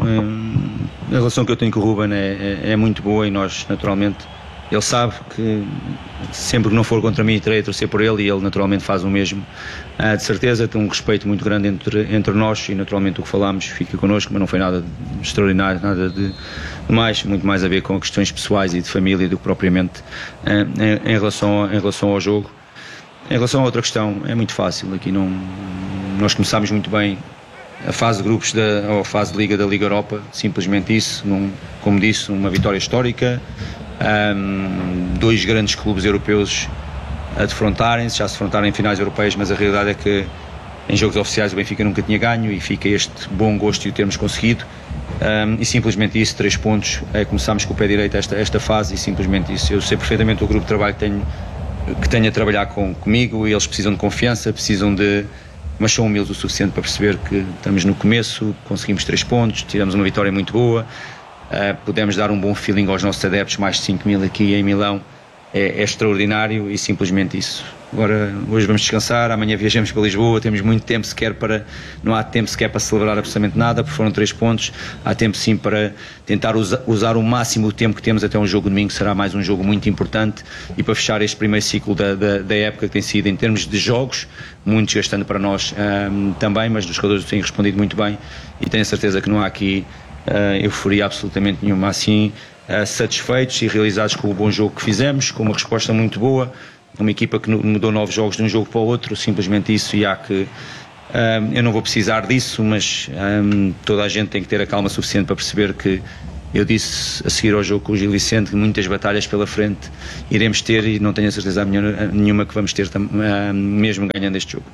Speaker 13: a relação que eu tenho com o Ruben é, é, é muito boa e nós, naturalmente, ele sabe que sempre que não for contra mim terei a torcer por ele e ele naturalmente faz o mesmo. Ah, de certeza tem um respeito muito grande entre, entre nós e naturalmente o que falámos fica connosco, mas não foi nada de extraordinário, nada de mais, muito mais a ver com questões pessoais e de família do que propriamente ah, em, em, relação, em relação ao jogo. Em relação a outra questão, é muito fácil, aqui não, nós começámos muito bem a fase de grupos da, ou a fase de Liga da Liga Europa, simplesmente isso, num, como disse, uma vitória histórica. Um, dois grandes clubes europeus a defrontarem-se, já se defrontaram em finais europeias, mas a realidade é que em jogos oficiais o Benfica nunca tinha ganho e fica este bom gosto de o termos conseguido. Um, e simplesmente isso, três pontos, é, começámos com o pé direito esta, esta fase e simplesmente isso. Eu sei perfeitamente o grupo de trabalho que tenho, que tenho a trabalhar com, comigo e eles precisam de confiança, precisam de... mas são humildes o suficiente para perceber que estamos no começo, conseguimos três pontos, tivemos uma vitória muito boa, uh, pudemos dar um bom feeling aos nossos adeptos, mais de cinco mil aqui em Milão, é, é extraordinário e simplesmente isso. Agora, hoje vamos descansar, amanhã viajamos para Lisboa, temos muito tempo sequer para, não há tempo sequer para celebrar absolutamente nada, porque foram três pontos, há tempo sim para tentar usa, usar o máximo o tempo que temos até um jogo domingo, que será mais um jogo muito importante, e para fechar este primeiro ciclo da, da, da época que tem sido em termos de jogos, muito desgastante para nós um, também, mas os jogadores têm respondido muito bem e tenho a certeza que não há aqui uh, euforia absolutamente nenhuma, assim uh, satisfeitos e realizados com o bom jogo que fizemos, com uma resposta muito boa, uma equipa que mudou nove jogos de um jogo para o outro, simplesmente isso, e há que um, eu não vou precisar disso, mas um, toda a gente tem que ter a calma suficiente para perceber que eu disse a seguir ao jogo com o Gil Vicente que muitas batalhas pela frente iremos ter e não tenho a certeza nenhuma que vamos ter um, mesmo ganhando este jogo.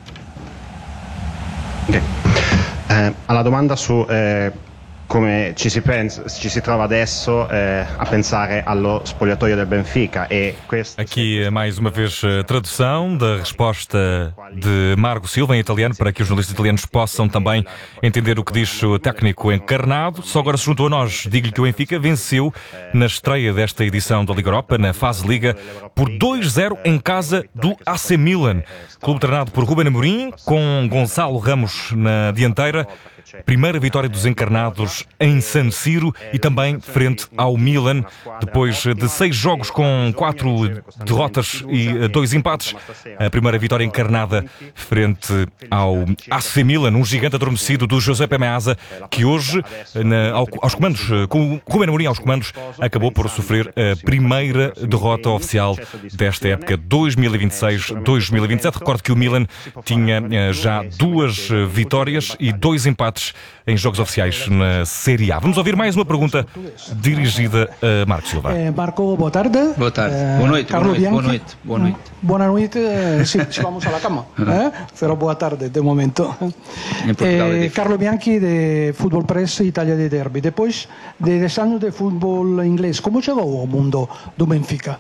Speaker 12: Okay. Eh, alla domanda su eh, come ci si, pensa, ci si trova adesso eh, a pensare allo spogliatoio del Benfica e questo...
Speaker 2: Aqui mais uma vez a tradução da resposta de Marco Silva em italiano para que os jornalistas italianos possam também entender o que diz o técnico encarnado. Só agora se juntou a nós, digo-lhe que o Benfica venceu na estreia desta edição da Liga Europa, na fase Liga, por dois zero em casa do A C Milan. Clube treinado por Ruben Amorim, com Gonçalo Ramos na dianteira. Primeira vitória dos encarnados em San Siro e também frente ao Milan, depois de seis jogos com quatro derrotas e dois empates. A primeira vitória encarnada frente ao A C Milan, um gigante adormecido do Giuseppe Meazza, que hoje, na, aos comandos, com o Ruben Amorim aos comandos, acabou por sofrer a primeira derrota oficial desta época dois mil e vinte e seis dois mil e vinte e sete. Recordo que o Milan tinha já duas vitórias e dois empates em jogos oficiais na Série A. Vamos ouvir mais uma pergunta dirigida a Marco Silva.
Speaker 15: Eh, Marco, boa tarde.
Speaker 13: Boa tarde.
Speaker 15: Eh,
Speaker 13: boa noite.
Speaker 15: Carlo
Speaker 13: Boa noite.
Speaker 15: Bianchi.
Speaker 13: Boa noite. Boa noite.
Speaker 15: Boa noite. Eh, sì, ci vamos alla cama. Eh? Però boa tarde, de momento. Eh, Carlo Bianchi de Football Press Italia de Derby. Depois de dez anos de futebol inglês, como chegou ao mundo do Benfica?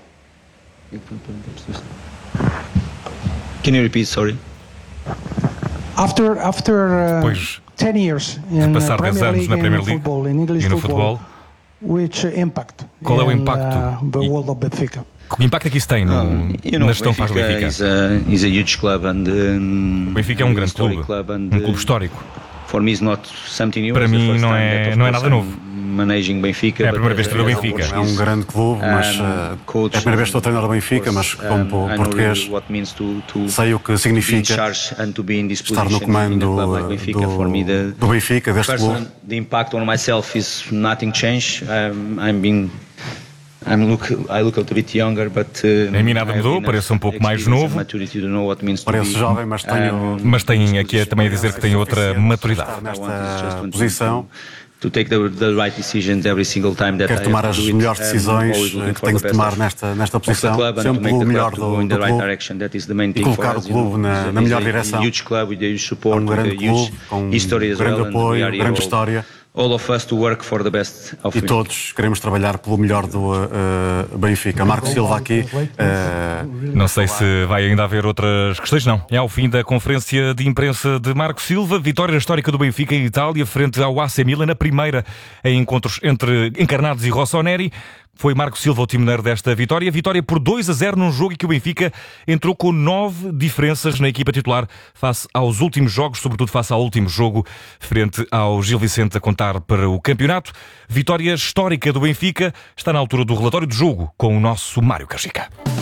Speaker 13: Can you repeat, sorry?
Speaker 15: After, after uh,
Speaker 2: Pois,
Speaker 15: ten years
Speaker 2: de
Speaker 15: in
Speaker 2: passar dez
Speaker 15: Premier
Speaker 2: anos
Speaker 15: League
Speaker 2: na Premier
Speaker 15: and
Speaker 2: League
Speaker 15: football, in English
Speaker 2: e no
Speaker 15: football,
Speaker 2: futebol,
Speaker 15: which impact
Speaker 2: qual é o
Speaker 15: in,
Speaker 2: impacto?
Speaker 15: uh, the world of Benfica?
Speaker 2: Que impacto é que isso tem no,
Speaker 13: Um, you know,
Speaker 2: na gestão que faz do Benfica?
Speaker 13: is a, is a huge club and, um,
Speaker 2: O Benfica é um grande clube,
Speaker 13: club and,
Speaker 2: um clube histórico.
Speaker 13: For me, it's not something new.
Speaker 2: Para mim não é, não é nada novo.
Speaker 13: Managing Benfica,
Speaker 2: é a primeira vez que estou no Benfica.
Speaker 9: É um grande clube, mas uh, é a primeira vez que estou a treinar o Benfica, mas como um, português sei o que significa estar no comando do, do, do Benfica, deste clube.
Speaker 13: The impact on myself is nothing changed. Um, I'm being I'm look, I look a little bit younger, but uh,
Speaker 2: em mim nada mudou, pareço um pouco mais novo.
Speaker 9: Pareço jovem, mas tenho.
Speaker 2: Mas tenho aqui também a dizer que tenho outra maturidade.
Speaker 9: Nesta posição.
Speaker 13: To take the, the right decisions every single time that
Speaker 9: Quero tomar as melhores decisões que tenho de tomar nesta, nesta posição, sempre pelo melhor do, do clube e colocar o clube na, na melhor direção. É um grande clube, com grande apoio, grande história.
Speaker 13: All of us to work for the best of
Speaker 9: e todos queremos trabalhar pelo melhor do uh, Benfica. Marco Silva aqui. Uh...
Speaker 2: Não sei se vai ainda haver outras questões, não. É ao fim da conferência de imprensa de Marco Silva. Vitória histórica do Benfica em Itália, frente ao A C Milan, na primeira em encontros entre encarnados e Rossoneri. Foi Marco Silva o timoneiro desta vitória. Vitória por dois a zero num jogo em que o Benfica entrou com nove diferenças na equipa titular face aos últimos jogos, sobretudo face ao último jogo frente ao Gil Vicente a contar para o campeonato. Vitória histórica do Benfica. Está na altura do relatório do jogo com o nosso Mário Cajica.